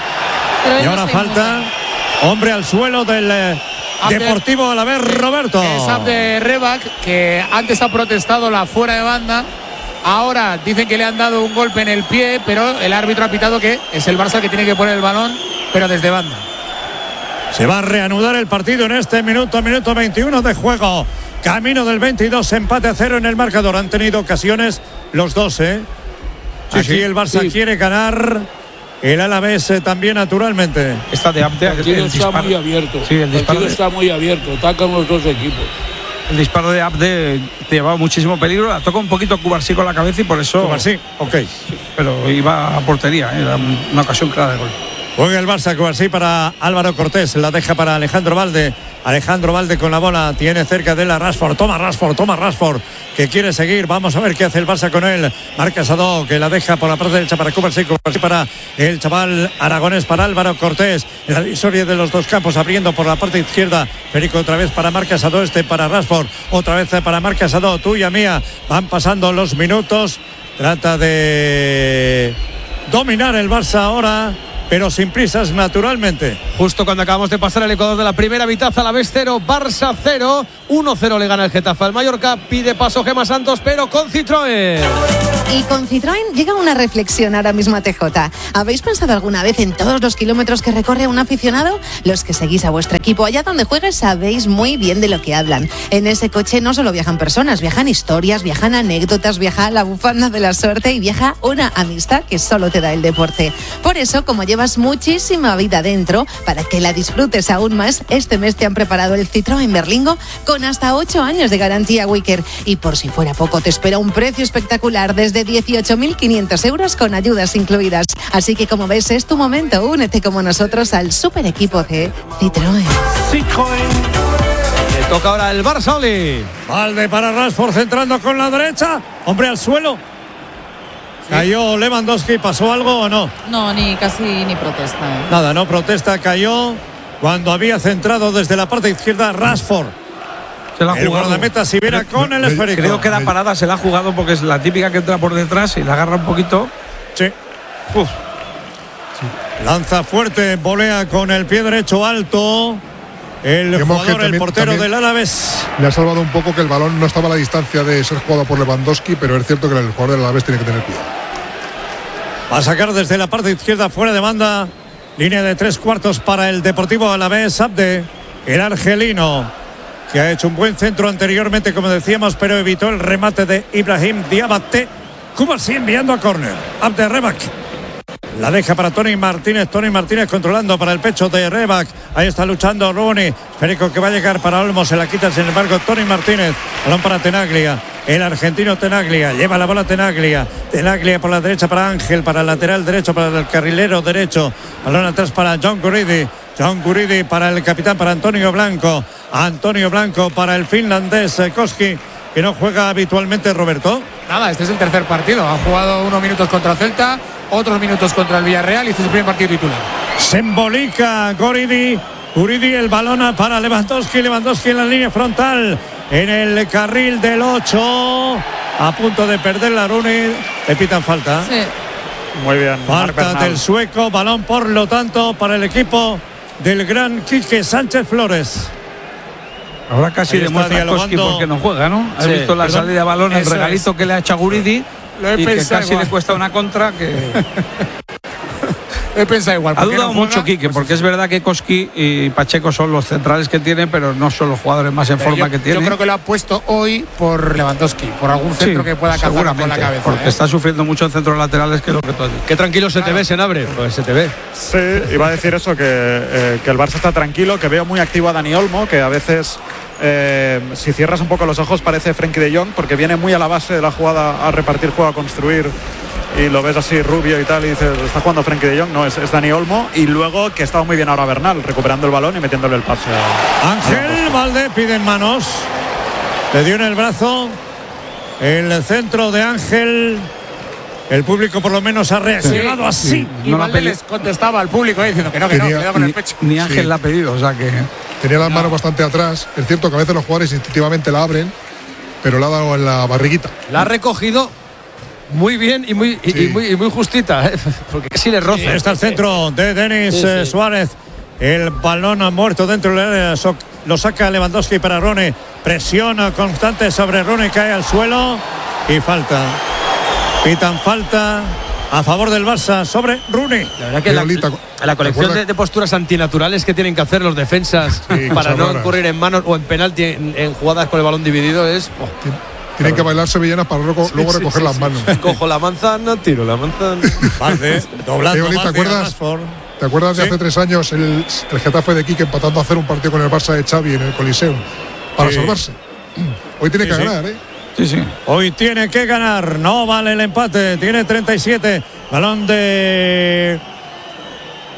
Y ahora falta, hombre al suelo del eh, Deportivo Alavés, Roberto. Es Abde Rebac, que antes ha protestado la fuera de banda. Ahora dicen que le han dado un golpe en el pie, pero el árbitro ha pitado que es el Barça que tiene que poner el balón, pero desde banda. Se va a reanudar el partido en este minuto, minuto veintiuno de juego. Camino del veintidós, empate a cero en el marcador. Han tenido ocasiones los dos, ¿eh? Sí, Aquí sí, el Barça sí. quiere ganar. El Alavés eh, también, naturalmente. Está de Abde. El partido está disparo. muy abierto. Sí, el, el partido de... está muy abierto. Atacan los dos equipos. El disparo de Abde te llevaba muchísimo peligro. La toca un poquito Cubarsí con la cabeza y por eso. Cubarsí, ok. Pero iba a portería, ¿eh? Era una ocasión clara de gol. Juega el Barça Cubarsí para Álvaro Cortés. La deja para Alejandro Valde. Alejandro Valde con la bola. Tiene cerca de la Rashford. Toma Rashford, toma Rashford. Que quiere seguir. Vamos a ver qué hace el Barça con él. Marca Sadó, que la deja por la parte derecha para Cubarsí. Cubarsí para el chaval aragonés, para Álvaro Cortés. En la divisoria de los dos campos, abriendo por la parte izquierda. Federico otra vez para Marca Sadó. Este para Rashford. Otra vez para Marca Sadó. Tuya, mía. Van pasando los minutos. Trata de dominar el Barça ahora, pero sin prisas, naturalmente. Justo cuando acabamos de pasar el Ecuador de la primera mitad, Alavés cero, Barça cero, uno cero le gana el Getafe al Mallorca. Pide paso Gemma Santos, pero con Citroën. Y con Citroën llega una reflexión ahora mismo a T J. ¿Habéis pensado alguna vez en todos los kilómetros que recorre un aficionado? Los que seguís a vuestro equipo allá donde juegues sabéis muy bien de lo que hablan. En ese coche no solo viajan personas, viajan historias, viajan anécdotas, viaja la bufanda de la suerte y viaja una amistad que solo te da el deporte. Por eso, como llevas muchísima vida dentro, para que la disfrutes aún más, este mes te han preparado el Citroën Berlingo con hasta ocho años de garantía Wicker. Y por si fuera poco, te espera un precio espectacular desde dieciocho mil quinientos euros con ayudas incluidas. Así que, como ves, es tu momento. Únete como nosotros al super equipo de Citroën. Citroën. Le toca ahora el Barça, Oli. Valde para Rashford, centrando con la derecha. Hombre al suelo. Cayó Lewandowski, ¿pasó algo o no? No, ni casi ni protesta. ¿eh? Nada, no protesta, cayó cuando había centrado desde la parte izquierda Rashford. Se la ha el jugado. guardameta si viera con el esférico. Creo que la parada se la ha jugado porque es la típica que entra por detrás y la agarra un poquito. Sí. Uf. Sí. Lanza fuerte, volea con el pie derecho alto. El Digamos jugador, también, el portero también del Alavés. Le ha salvado un poco que el balón no estaba a la distancia de ser jugado por Lewandowski, pero es cierto que el jugador del Alavés tiene que tener cuidado. Va a sacar desde la parte izquierda, fuera de banda. Línea de tres cuartos para el Deportivo Alavés. Abde, el argelino, que ha hecho un buen centro anteriormente, como decíamos, pero evitó el remate de Ibrahim Diabate. Cubarsí enviando a córner. Abde Rebac. La deja para Tony Martínez. Tony Martínez controlando para el pecho de Rebac. Ahí está luchando Rooney. Esférico que va a llegar para Olmo. Se la quita, sin embargo, Tony Martínez. Balón para Tenaglia. El argentino Tenaglia. Lleva la bola Tenaglia. Tenaglia por la derecha para Ángel. Para el lateral derecho, para el carrilero derecho. Balón atrás para John Guridi. John Guridi para el capitán, para Antonio Blanco. Antonio Blanco para el finlandés Koski, que no juega habitualmente, Roberto. Nada, este es el tercer partido. Han jugado unos minutos contra el Celta, otros minutos contra el Villarreal y este es el primer partido titular. Se embolica Guridi. Guridi, el balón para Lewandowski. Lewandowski en la línea frontal. En el carril del ocho. A punto de perder la Rooney. Le pitan falta. Sí. Muy bien. Falta del sueco. Balón, por lo tanto, para el equipo del gran Quique Sánchez Flores. Ahora casi demuestra Koski porque no juega, ¿no? Has sí, visto la perdón, salida de balón, el regalito es. que le ha hecho a Guridi y que casi igual. le cuesta una contra que... He pensado igual. Ha dudado no mucho Quique, porque es verdad que Koski y Pacheco son los centrales que tienen, pero no son los jugadores más en pero forma yo, que tienen. Yo creo que lo ha puesto hoy por Lewandowski, por algún centro sí, que pueda cazar con la cabeza. Porque ¿eh? está sufriendo mucho en centros laterales, que es lo que tú has dicho. Qué tranquilo se claro. te ve, Senabre. Pues se te ve. Sí, iba a decir eso, que, eh, que el Barça está tranquilo, que veo muy activo a Dani Olmo, que a veces... Eh, si cierras un poco los ojos parece Frenkie de Jong, porque viene muy a la base de la jugada, a repartir juego, a construir, y lo ves así rubio y tal y dices, está jugando Frenkie de Jong. No, es, es Dani Olmo. Y luego que estaba muy bien ahora Bernal, recuperando el balón y metiéndole el pase a Ángel Valde. Pide en manos, le dio en el brazo el centro de Ángel. El público por lo menos ha reaccionado sí, así. Sí. Y no Valde les contestaba al público eh, diciendo que no, que tenía, no, que le da con ni, el pecho. Ni Ángel sí. la ha pedido, o sea que... Tenía las no. manos bastante atrás. Es cierto que a veces los jugadores instintivamente la abren, pero la ha dado en la barriguita. La ha recogido muy bien y muy, sí. y, y muy, y muy justita, ¿eh? Porque casi le roza. Sí, está el centro de Denis sí, sí. Suárez. El balón ha muerto dentro del área. Lo saca Lewandowski para Rooney. Presión constante sobre Rooney. Cae al suelo y falta. Pitan falta a favor del Barça sobre Rooney. La verdad que la, la colección de, de posturas antinaturales que tienen que hacer los defensas sí, para no incurrir en manos o en penalti en, en jugadas con el balón dividido es... Oh, tienen que bailar sevillanas para luego, sí, luego sí, recoger sí, las sí, manos. Sí. Cojo la manzana, tiro la manzana. Vale, doblando. ¿Te acuerdas, ¿te acuerdas de ¿Sí? hace tres años el, el Getafe de Quique empatando a hacer un partido con el Barça de Xavi en el Coliseum para sí. salvarse? Hoy tiene sí, que sí. ganar, ¿eh? Sí, sí. Hoy tiene que ganar, no vale el empate, tiene treinta y siete, balón de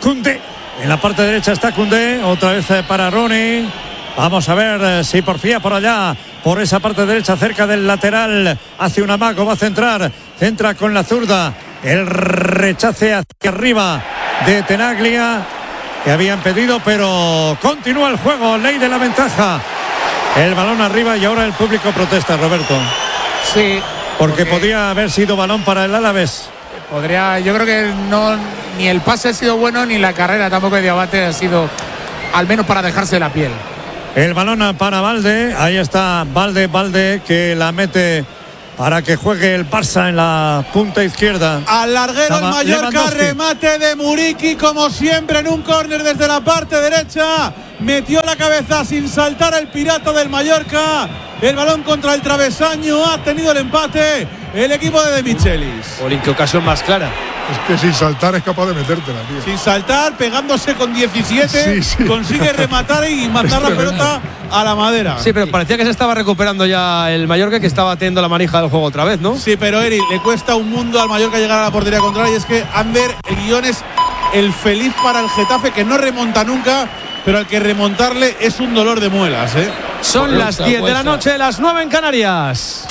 Koundé. En la parte derecha está Koundé, otra vez para Rooney. Vamos a ver eh, si porfía por allá, por esa parte derecha, cerca del lateral. Hace un amago, va a centrar. Centra con la zurda. El rechace hacia arriba de Tenaglia, que habían pedido, pero continúa el juego. Ley de la ventaja. El balón arriba y ahora el público protesta, Roberto. Sí. Porque, porque podría haber sido balón para el Alavés. Podría, yo creo que no, ni el pase ha sido bueno, ni la carrera tampoco de Diabate ha sido, al menos para dejarse la piel. El balón para Balde, ahí está Balde, Balde que la mete para que juegue el Barça en la punta izquierda. Al larguero el Mallorca, remate de Muriqui como siempre en un córner desde la parte derecha. Metió la cabeza sin saltar el pirata del Mallorca. El balón contra el travesaño, ha tenido el empate el equipo de De Michelis. Olin, qué ocasión más clara. Es que sin saltar es capaz de metértela, tío. Sin saltar, pegándose con diecisiete, sí, sí. Consigue rematar y matar la pelota a la madera. Sí, pero parecía que se estaba recuperando ya el Mallorca, que estaba teniendo la manija del juego otra vez, ¿no? Sí, pero Eri, le cuesta un mundo al Mallorca llegar a la portería contraria. Y es que Ander, el guión es el feliz para el Getafe, que no remonta nunca, pero al que remontarle es un dolor de muelas, ¿eh? Son Correcta, las diez de la noche, las nueve en Canarias.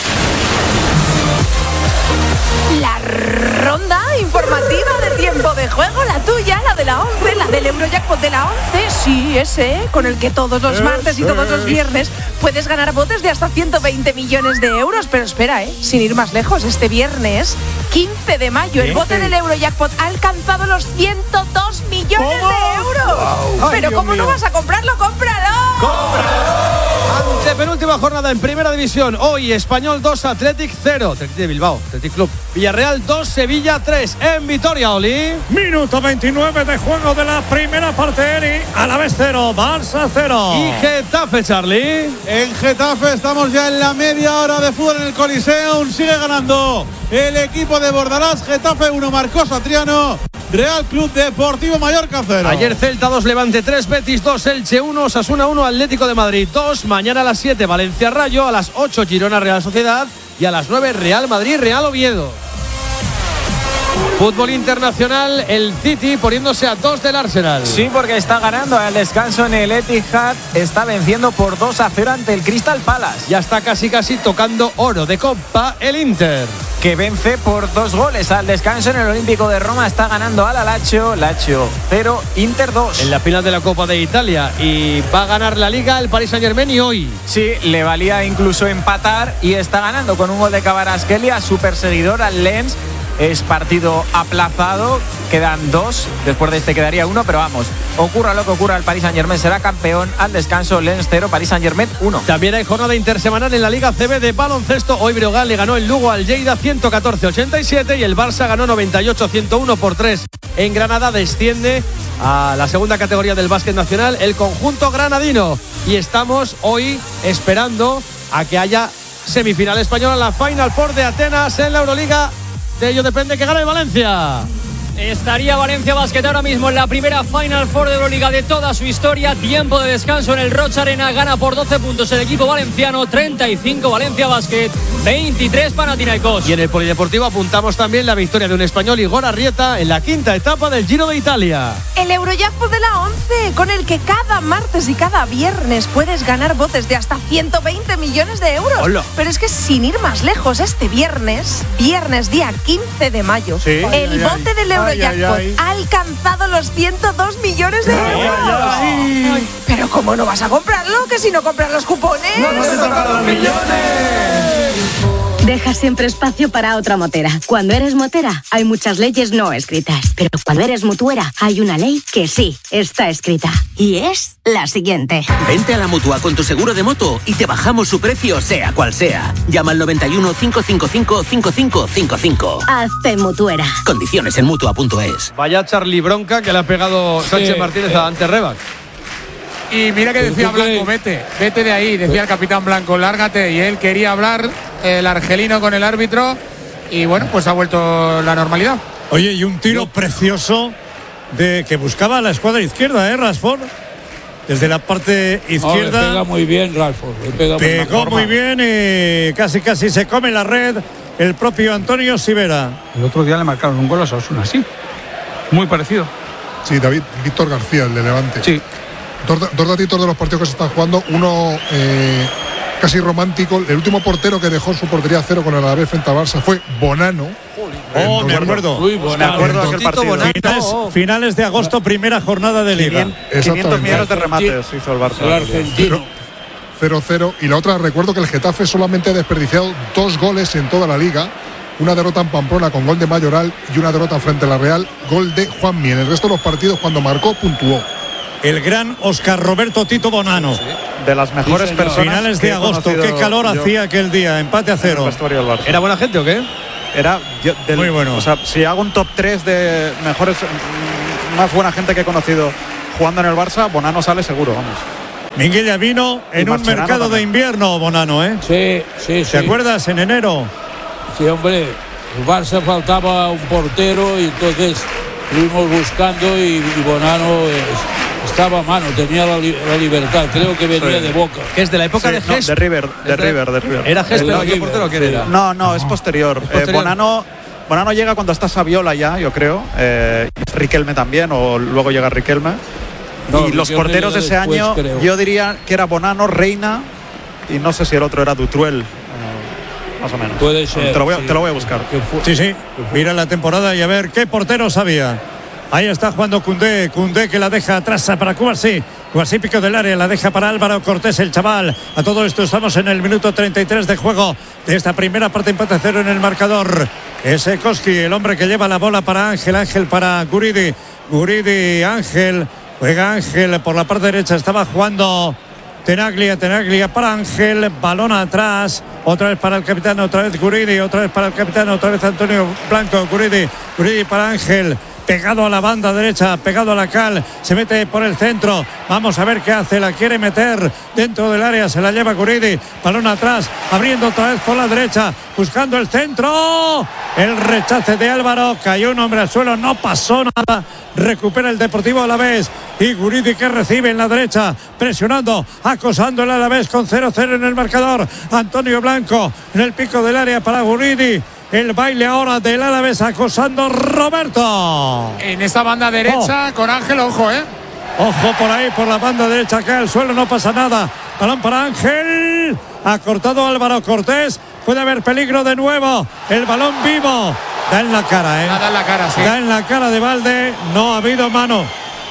La ronda informativa de tiempo de juego, la tuya, la de la once, la del Eurojackpot de la once, sí, ese, con el que todos los martes y todos los viernes puedes ganar botes de hasta ciento veinte millones de euros. Pero espera, ¿eh? Sin ir más lejos, este viernes, quince de mayo, el bote del Eurojackpot ha alcanzado los ciento dos millones ¿Cómo? de euros. Wow. Pero Ay, ¿cómo no vas a comprarlo? ¡Cómpralo! ¡Cómpralo! Ante penúltima jornada en Primera División. Hoy Español dos, Athletic cero. Athletic de Bilbao, Athletic Club. Villarreal dos, Sevilla tres. En Vitoria, Oli. Minuto veintinueve de juego de la primera parte, Eri. Alavés cero, Barça cero. Y Getafe, Charlie. En Getafe estamos ya en la media hora de fútbol en el Coliseum. Sigue ganando el equipo de Bordalás. Getafe uno, marcó Satriano. Real Club Deportivo Mallorca cero. Ayer Celta dos, Levante tres, Betis dos, Elche uno, Osasuna uno, Atlético de Madrid dos. Mañana a las siete, Valencia Rayo. A las ocho, Girona Real Sociedad. Y a las nueve, Real Madrid Real Oviedo. Fútbol internacional, el City poniéndose a dos del Arsenal. Sí, porque está ganando al descanso en el Etihad. Está venciendo por dos a cero ante el Crystal Palace. Ya está casi casi tocando oro de copa el Inter, que vence por dos goles al descanso en el Olímpico de Roma. Está ganando al Lazio, Lazio cero, Inter dos. En la final de la Copa de Italia. Y va a ganar la Liga el Paris Saint-Germain y hoy. Sí, le valía incluso empatar y está ganando con un gol de Kvaratskhelia, su perseguidor, al Lens. Es partido aplazado, quedan dos, después de este quedaría uno, pero vamos, ocurra lo que ocurra, el Paris Saint-Germain será campeón al descanso. Lens cero, Paris Saint-Germain uno. También hay jornada intersemanal en la Liga C B de baloncesto. Hoy Breogán le ganó el Lugo al Lleida ciento catorce a ochenta y siete y el Barça ganó noventa y ocho a ciento uno por tres. En Granada desciende a la segunda categoría del básquet nacional el conjunto granadino. Y estamos hoy esperando a que haya semifinal española en la Final Four de Atenas en la Euroliga. De ello depende que gane el Valencia. Estaría Valencia Basket ahora mismo en la primera Final Four de Euroliga de toda su historia. Tiempo de descanso en el Rocha Arena. Gana por doce puntos el equipo valenciano. treinta y cinco Valencia Basket, veintitrés Panathinaikos. Y en el Polideportivo apuntamos también la victoria de un español, Igor Arrieta, en la quinta etapa del Giro de Italia. El Eurojackpot de la once, con el que cada martes y cada viernes puedes ganar botes de hasta ciento veinte millones de euros. Hola. Pero es que sin ir más lejos, este viernes, viernes día quince de mayo, sí. el ay, bote ay, del Eurojackpot ay, ay, ay. ha alcanzado los ciento dos millones de ay, euros. Ay, ay. Pero ¿cómo no vas a comprarlo? Que si no compras los cupones. ¡No nos tocan los millones! Deja siempre espacio para otra motera. Cuando eres motera, hay muchas leyes no escritas. Pero cuando eres mutuera, hay una ley que sí está escrita. Y es la siguiente. Vente a la Mutua con tu seguro de moto y te bajamos su precio, sea cual sea. Llama al noventa y uno, cinco cinco cinco, cinco cinco cinco cinco. Hazte mutuera. Condiciones en mutua punto es. Vaya Charlie bronca que le ha pegado Sánchez sí, Martínez eh. a Ante Rebac. Y mira que decía Blanco, vete, vete de ahí, decía el capitán Blanco, lárgate. Y él quería hablar, el argelino, con el árbitro. Y bueno, pues ha vuelto la normalidad. Oye, y un tiro precioso de que buscaba la escuadra izquierda, ¿eh, Rashford? Desde la parte izquierda. No, pega muy bien, Rashford. Pega pegó muy bien y casi casi se come la red el propio Antonio Sivera. El otro día le marcaron un gol a Osasuna, sí. Muy parecido. Sí, David, Víctor García, el de Levante. Sí. Dos, dos datitos de los partidos que se están jugando. Uno eh, casi romántico. El último portero que dejó su portería a cero con el Alavés frente a Barça fue Bonano. Oh, me acuerdo. Uy, me acuerdo de aquel partido. Finales, finales de agosto, primera jornada de Liga. quinientos millones de remates hizo el Barça. El argentino. cero cero. Y la otra, recuerdo que el Getafe solamente ha desperdiciado dos goles en toda la Liga. Una derrota en Pamplona con gol de Mayoral y una derrota frente a la Real, gol de Juanmi. En el resto de los partidos, cuando marcó, puntuó. El gran Óscar Roberto Tito Bonano. Sí. De las mejores sí, personas. Finales de agosto. Qué calor hacía aquel día. Empate a cero. ¿Era buena gente o qué? Era yo, del, muy bueno. O sea, si hago un top tres de mejores, más buena gente que he conocido jugando en el Barça, Bonano sale seguro, vamos. Minguella vino en un mercado también de invierno, Bonano, ¿eh? Sí, sí, sí. ¿Te acuerdas? En enero. Sí, hombre. El Barça faltaba un portero y entonces estuvimos buscando y, y Bonano es, estaba a mano, tenía la, li, la libertad. Creo que venía sí. de Boca. ¿Que es de la época sí, de Gest? No, de River, de River, de River. ¿Era Gest el, el portero o quién era? No, no, es posterior. ¿Es posterior? Eh, Bonano, Bonano llega cuando está Saviola ya, yo creo. Eh, Riquelme también, o luego llega Riquelme. No, y los Riquelme porteros de ese después, año, creo. Yo diría que era Bonano, Reina, y no sé si el otro era Dutruel. Más o menos. Puede ser. Te lo voy a, sí. te lo voy a buscar. Sí, sí. Mira la temporada y a ver qué porteros había. Ahí está jugando Koundé. Koundé que la deja atrás para Cubarsí. Cubarsí pico del área. La deja para Álvaro Cortés, el chaval. A todo esto estamos en el minuto treinta y tres de juego de esta primera parte. Empate cero en el marcador. Ese Koski, el hombre que lleva la bola para Ángel. Ángel para Guridi. Guridi, Ángel. Juega Ángel por la parte derecha. Estaba jugando Tenaglia, Tenaglia para Ángel, balón atrás, otra vez para el capitán, otra vez Guridi, otra vez para el capitán, otra vez Antonio Blanco, Guridi, Guridi para Ángel, pegado a la banda derecha, pegado a la cal, se mete por el centro, vamos a ver qué hace, la quiere meter dentro del área, se la lleva Guridi, balón atrás, abriendo otra vez por la derecha, buscando el centro, el rechace de Álvaro, cayó un hombre al suelo, no pasó nada, recupera el Deportivo Alavés y Guridi que recibe en la derecha, presionando, acosando el Alavés con cero cero en el marcador, Antonio Blanco en el pico del área para Guridi. El baile ahora del Alavés acosando Roberto. En esa banda derecha oh. con Ángel, ojo, ¿eh? Ojo por ahí, por la banda derecha, acá al suelo, no pasa nada. Balón para Ángel. Ha cortado Álvaro Cortés. Puede haber peligro de nuevo. El balón vivo. Da en la cara, ¿eh? Da en la cara, sí. Da en la cara de Valde. No ha habido mano.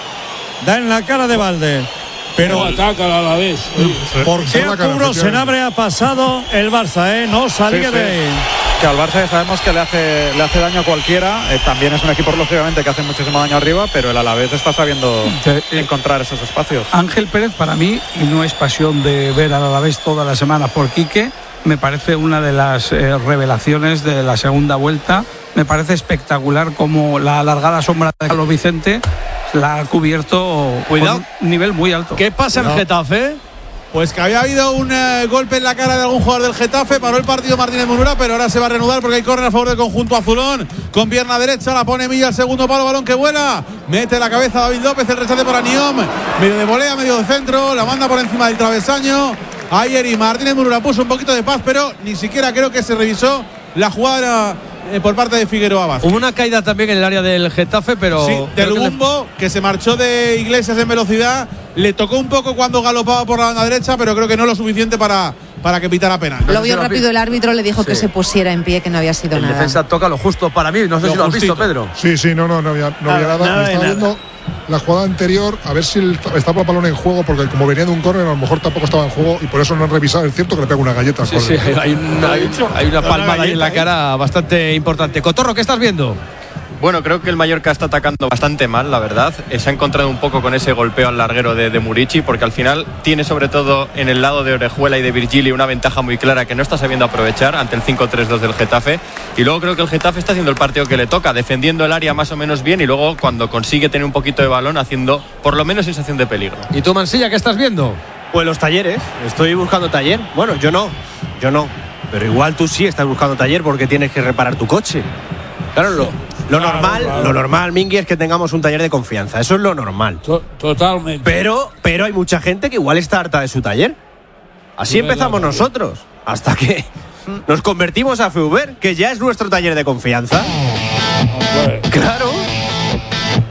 Da en la cara de Valde. Pero no ataca a la vez. ¿Por qué apuro Senabre ha pasado el Barça, eh? No salía sí, sí. de ahí. Que al Barça ya sabemos que le hace, le hace daño a cualquiera. Eh, también es un equipo, lógicamente, que hace muchísimo daño arriba, pero el Alavés está sabiendo sí. encontrar esos espacios. Ángel Pérez, para mí, y no es pasión de ver al Alavés toda la semana por Quique, me parece una de las eh, revelaciones de la segunda vuelta. Me parece espectacular como la alargada sombra de Carlos Vicente la ha cubierto Cuidado. con un nivel muy alto. ¿Qué pasa en Getafe? Pues que había habido un eh, golpe en la cara de algún jugador del Getafe, paró el partido Martínez Munura, pero ahora se va a reanudar porque hay córner a favor del conjunto azulón, con pierna derecha, la pone Milla al segundo palo, balón que vuela, mete la cabeza David López, el rechace por Aniom, medio de volea, medio de centro, la manda por encima del travesaño, ayer y Martínez Munura puso un poquito de paz, pero ni siquiera creo que se revisó la jugada eh, por parte de Figueroa Vázquez. Hubo una caída también en el área del Getafe, pero... Sí, de Lubumbo, que, le... que se marchó de Iglesias en velocidad. Le tocó un poco cuando galopaba por la banda derecha, pero creo que no lo suficiente para, para que pitara penal. Lo vio rápido el árbitro, le dijo sí. que se pusiera en pie, que no había sido el nada. El defensa toca lo justo para mí, no sé lo si lo has visto, Pedro. Sí, sí, no, no, no había, no había nada. nada, estaba viendo la jugada anterior, a ver si el, estaba el balón en juego, porque como venía de un córner, a lo mejor tampoco estaba en juego y por eso no han revisado. Es cierto que le pega una galleta al sí, sí, hay una, hay una palmada ahí en la cara bastante importante. Cotorro, ¿qué estás viendo? Bueno, creo que el Mallorca está atacando bastante mal, la verdad. Se ha encontrado un poco con ese golpeo al larguero de, de Murici, porque al final tiene sobre todo en el lado de Orejuela y de Virgili una ventaja muy clara que no está sabiendo aprovechar ante el cinco tres dos del Getafe. Y luego creo que el Getafe está haciendo el partido que le toca, defendiendo el área más o menos bien y luego cuando consigue tener un poquito de balón haciendo por lo menos sensación de peligro. ¿Y tú, Mansilla, qué estás viendo? Pues los talleres, estoy buscando taller. Bueno, yo no, yo no. Pero igual tú sí estás buscando taller porque tienes que reparar tu coche. Claro, lo, lo claro, normal, claro. lo normal, Mingui, es que tengamos un taller de confianza. Eso es lo normal. Totalmente. Pero, pero hay mucha gente que igual está harta de su taller. Así sí, empezamos verdad, nosotros. Hasta que nos convertimos a Feuber, que ya es nuestro taller de confianza. Okay. Claro.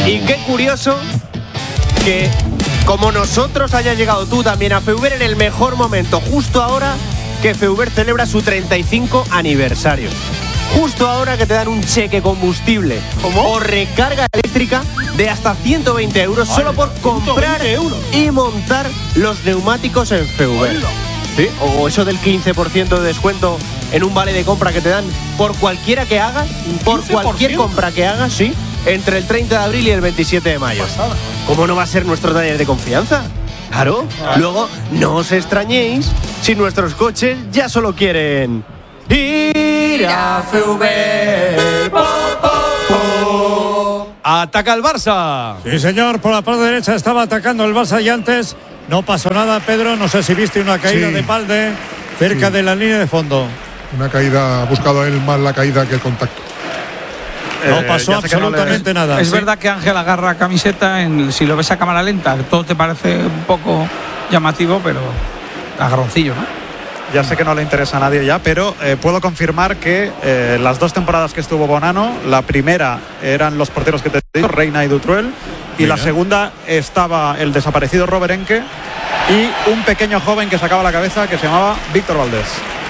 Y qué curioso que, como nosotros, hayas llegado tú también a Feuber en el mejor momento, justo ahora que Feuber celebra su treinta y cinco aniversario. Justo ahora que te dan un cheque combustible o recarga eléctrica de hasta ciento veinte euros solo por comprar y montar los neumáticos en Feuber. ¿Sí? O eso del quince por ciento de descuento en un vale de compra que te dan por cualquiera que hagas, por cualquier compra que hagas, sí, entre el treinta de abril y el veintisiete de mayo. ¿Cómo no va a ser nuestro taller de confianza? Claro. Luego, no os extrañéis si nuestros coches ya solo quieren ir a Feuber. Po, po, po. Ataca el Barça. Sí, señor, por la parte derecha estaba atacando el Barça y antes no pasó nada, Pedro. No sé si viste una caída Sí. de Palde cerca Sí. de la línea de fondo. Una caída, ha buscado él más la caída que el contacto. No Eh, pasó ya sé que no le- absolutamente nada. Es Sí. verdad que Ángel agarra camiseta, en, si lo ves a cámara lenta, todo te parece un poco llamativo, pero agarroncillo, ¿no? Ya sé que no le interesa a nadie ya, pero eh, puedo confirmar que eh, las dos temporadas que estuvo Bonano, la primera eran los porteros que te digo, Reina y Dutruel, y Mira. la segunda estaba el desaparecido Robert Enke y un pequeño joven que sacaba la cabeza que se llamaba Víctor Valdés.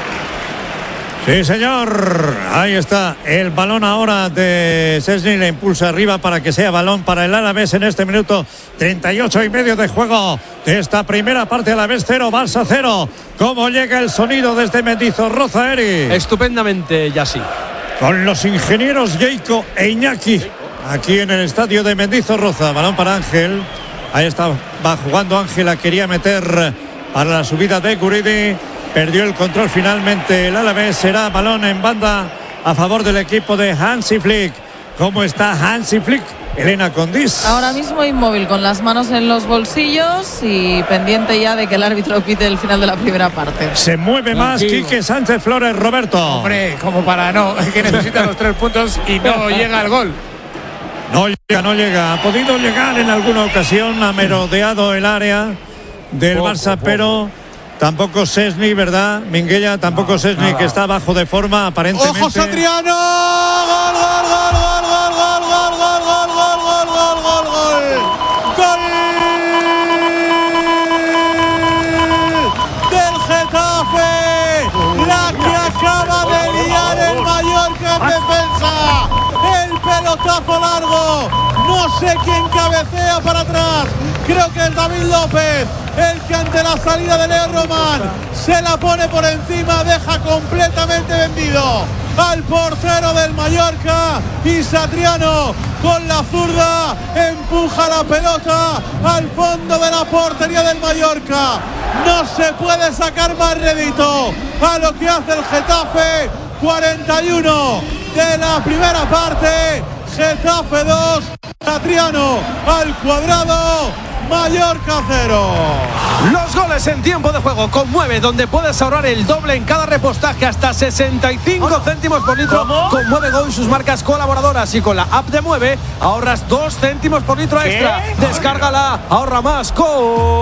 Sí, señor. Ahí está el balón ahora de Szczęsny. Le impulsa arriba para que sea balón para el Alavés en este minuto treinta y ocho y medio de juego de esta primera parte. Alavés cero, Barça cero. ¿Cómo llega el sonido desde Mendizorroza, Eri? Estupendamente, Yassi. Con los ingenieros Jayco e Iñaki aquí en el estadio de Mendizorroza. Balón para Ángel. Ahí está, va jugando Ángel. La quería meter para la subida de Guridi. Perdió el control finalmente el Alavés. Será balón en banda a favor del equipo de Hansi Flick. ¿Cómo está Hansi Flick? Elena Condis. Ahora mismo inmóvil, con las manos en los bolsillos y pendiente ya de que el árbitro pite el final de la primera parte. Se mueve más Quique Sánchez Flores, Roberto. Hombre, como para no, que necesita los tres puntos y no llega al gol. No llega, no llega. Ha podido llegar en alguna ocasión, ha merodeado el área del Poco, Barça, poco. pero tampoco Szczęsny, ¿verdad? Minguella, tampoco Szczęsny, que está bajo de forma aparentemente. ¡Ojo, Satriano! ¡Gol, gol, gol, gol, gol, gol, gol, gol, gol, gol, gol, gol, gol, gol! ¡Gol del Getafe! La que acaba de liar el Mallorca en defensa. El pelotazo largo. No sé quién cabecea para atrás. Creo que es David López, el que ante la salida de Leo Román se la pone por encima, deja completamente vendido al portero del Mallorca, y Satriano con la zurda empuja la pelota al fondo de la portería del Mallorca. No se puede sacar más rédito a lo que hace el Getafe. cuarenta y uno de la primera parte, Getafe dos, Satriano al cuadrado. Mallorca cero. Los goles en tiempo de juego con Mueve, donde puedes ahorrar el doble en cada repostaje, hasta sesenta y cinco céntimos por litro. ¿Cómo? Con Mueve Go y sus marcas colaboradoras, y con la app de Mueve ahorras dos céntimos por litro extra. Descárgala, ahorra más con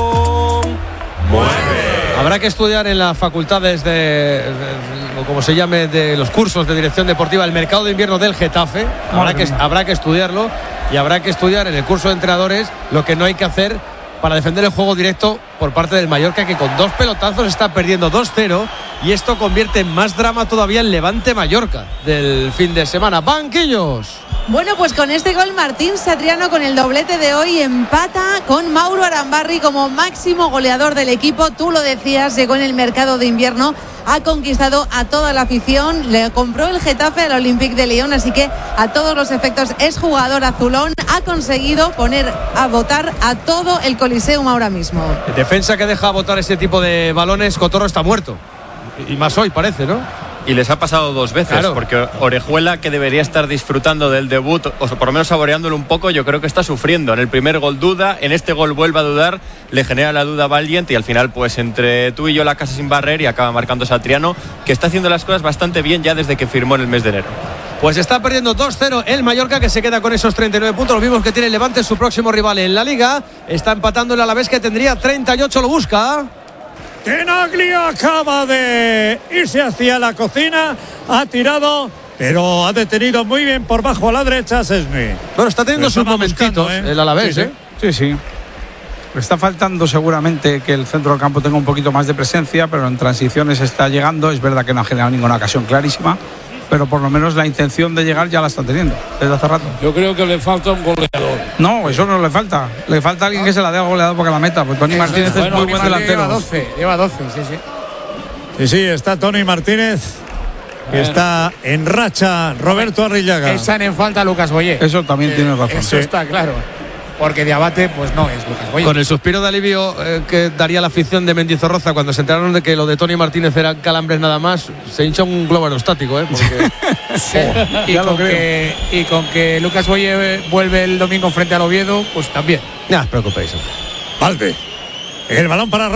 Mueve. Habrá que estudiar en las facultades de, de- de- o como se llame, de los cursos de dirección deportiva, el mercado de invierno del Getafe. Habrá que, habrá que estudiarlo, y habrá que estudiar en el curso de entrenadores lo que no hay que hacer para defender el juego directo por parte del Mallorca, que con dos pelotazos está perdiendo dos cero, y esto convierte en más drama todavía el Levante Mallorca del fin de semana. Banquillos. Bueno, pues con este gol Martín Satriano, con el doblete de hoy, empata con Mauro Arambarri como máximo goleador del equipo. Tú lo decías, llegó en el mercado de invierno, ha conquistado a toda la afición, le compró el Getafe al Olympique de Lyon, así que a todos los efectos es jugador azulón. Ha conseguido poner a votar a todo el Coliseum ahora mismo. Defensa que deja botar este tipo de balones, Cotorro está muerto. Y más hoy parece, ¿no? Y les ha pasado dos veces, Claro. porque Orejuela, que debería estar disfrutando del debut, o por lo menos saboreándolo un poco, yo creo que está sufriendo. En el primer gol duda, en este gol vuelve a dudar, le genera la duda Valiente, y al final, pues entre tú y yo la casa sin barrer, y acaba marcando Satriano, que está haciendo las cosas bastante bien ya desde que firmó en el mes de enero. Pues está perdiendo dos cero el Mallorca, que se queda con esos treinta y nueve puntos. Los mismos que tiene el Levante, su próximo rival en la Liga. Está empatando el Alavés, que tendría treinta y ocho, lo busca. Tenaglia acaba de irse hacia la cocina, ha tirado pero ha detenido muy bien por bajo a la derecha Szczęsny. Bueno, está teniendo sus momentitos buscando, ¿eh? el Alavés, sí, ¿eh? Sí, sí. Le está faltando seguramente que el centro del campo tenga un poquito más de presencia, pero en transiciones está llegando. Es verdad que no ha generado ninguna ocasión clarísima, pero por lo menos la intención de llegar ya la está teniendo desde hace rato. Yo creo que le falta un goleador. No, eso no le falta. Le falta alguien que se la dé al goleador porque la meta. Pues Tony Martínez es muy buen delantero. Lleva doce, lleva doce, sí, sí. Sí, sí, está Tony Martínez, que está en racha. Roberto Arrillaga. Echan en falta a Lucas Boyé. Eso también eh, tiene razón. Eso Sí. está claro. Porque de abate, pues no es Lucas Boyé. Con el suspiro de alivio eh, que daría la afición de Mendizorroza cuando se enteraron de que lo de Tony Martínez eran calambres nada más, se hincha un globo aerostático, ¿eh? Porque... Sí. y, ya lo con creo. que, y con que Lucas Boyé vuelve el domingo frente al Oviedo, pues también. No os preocupéis. Valde. El balón para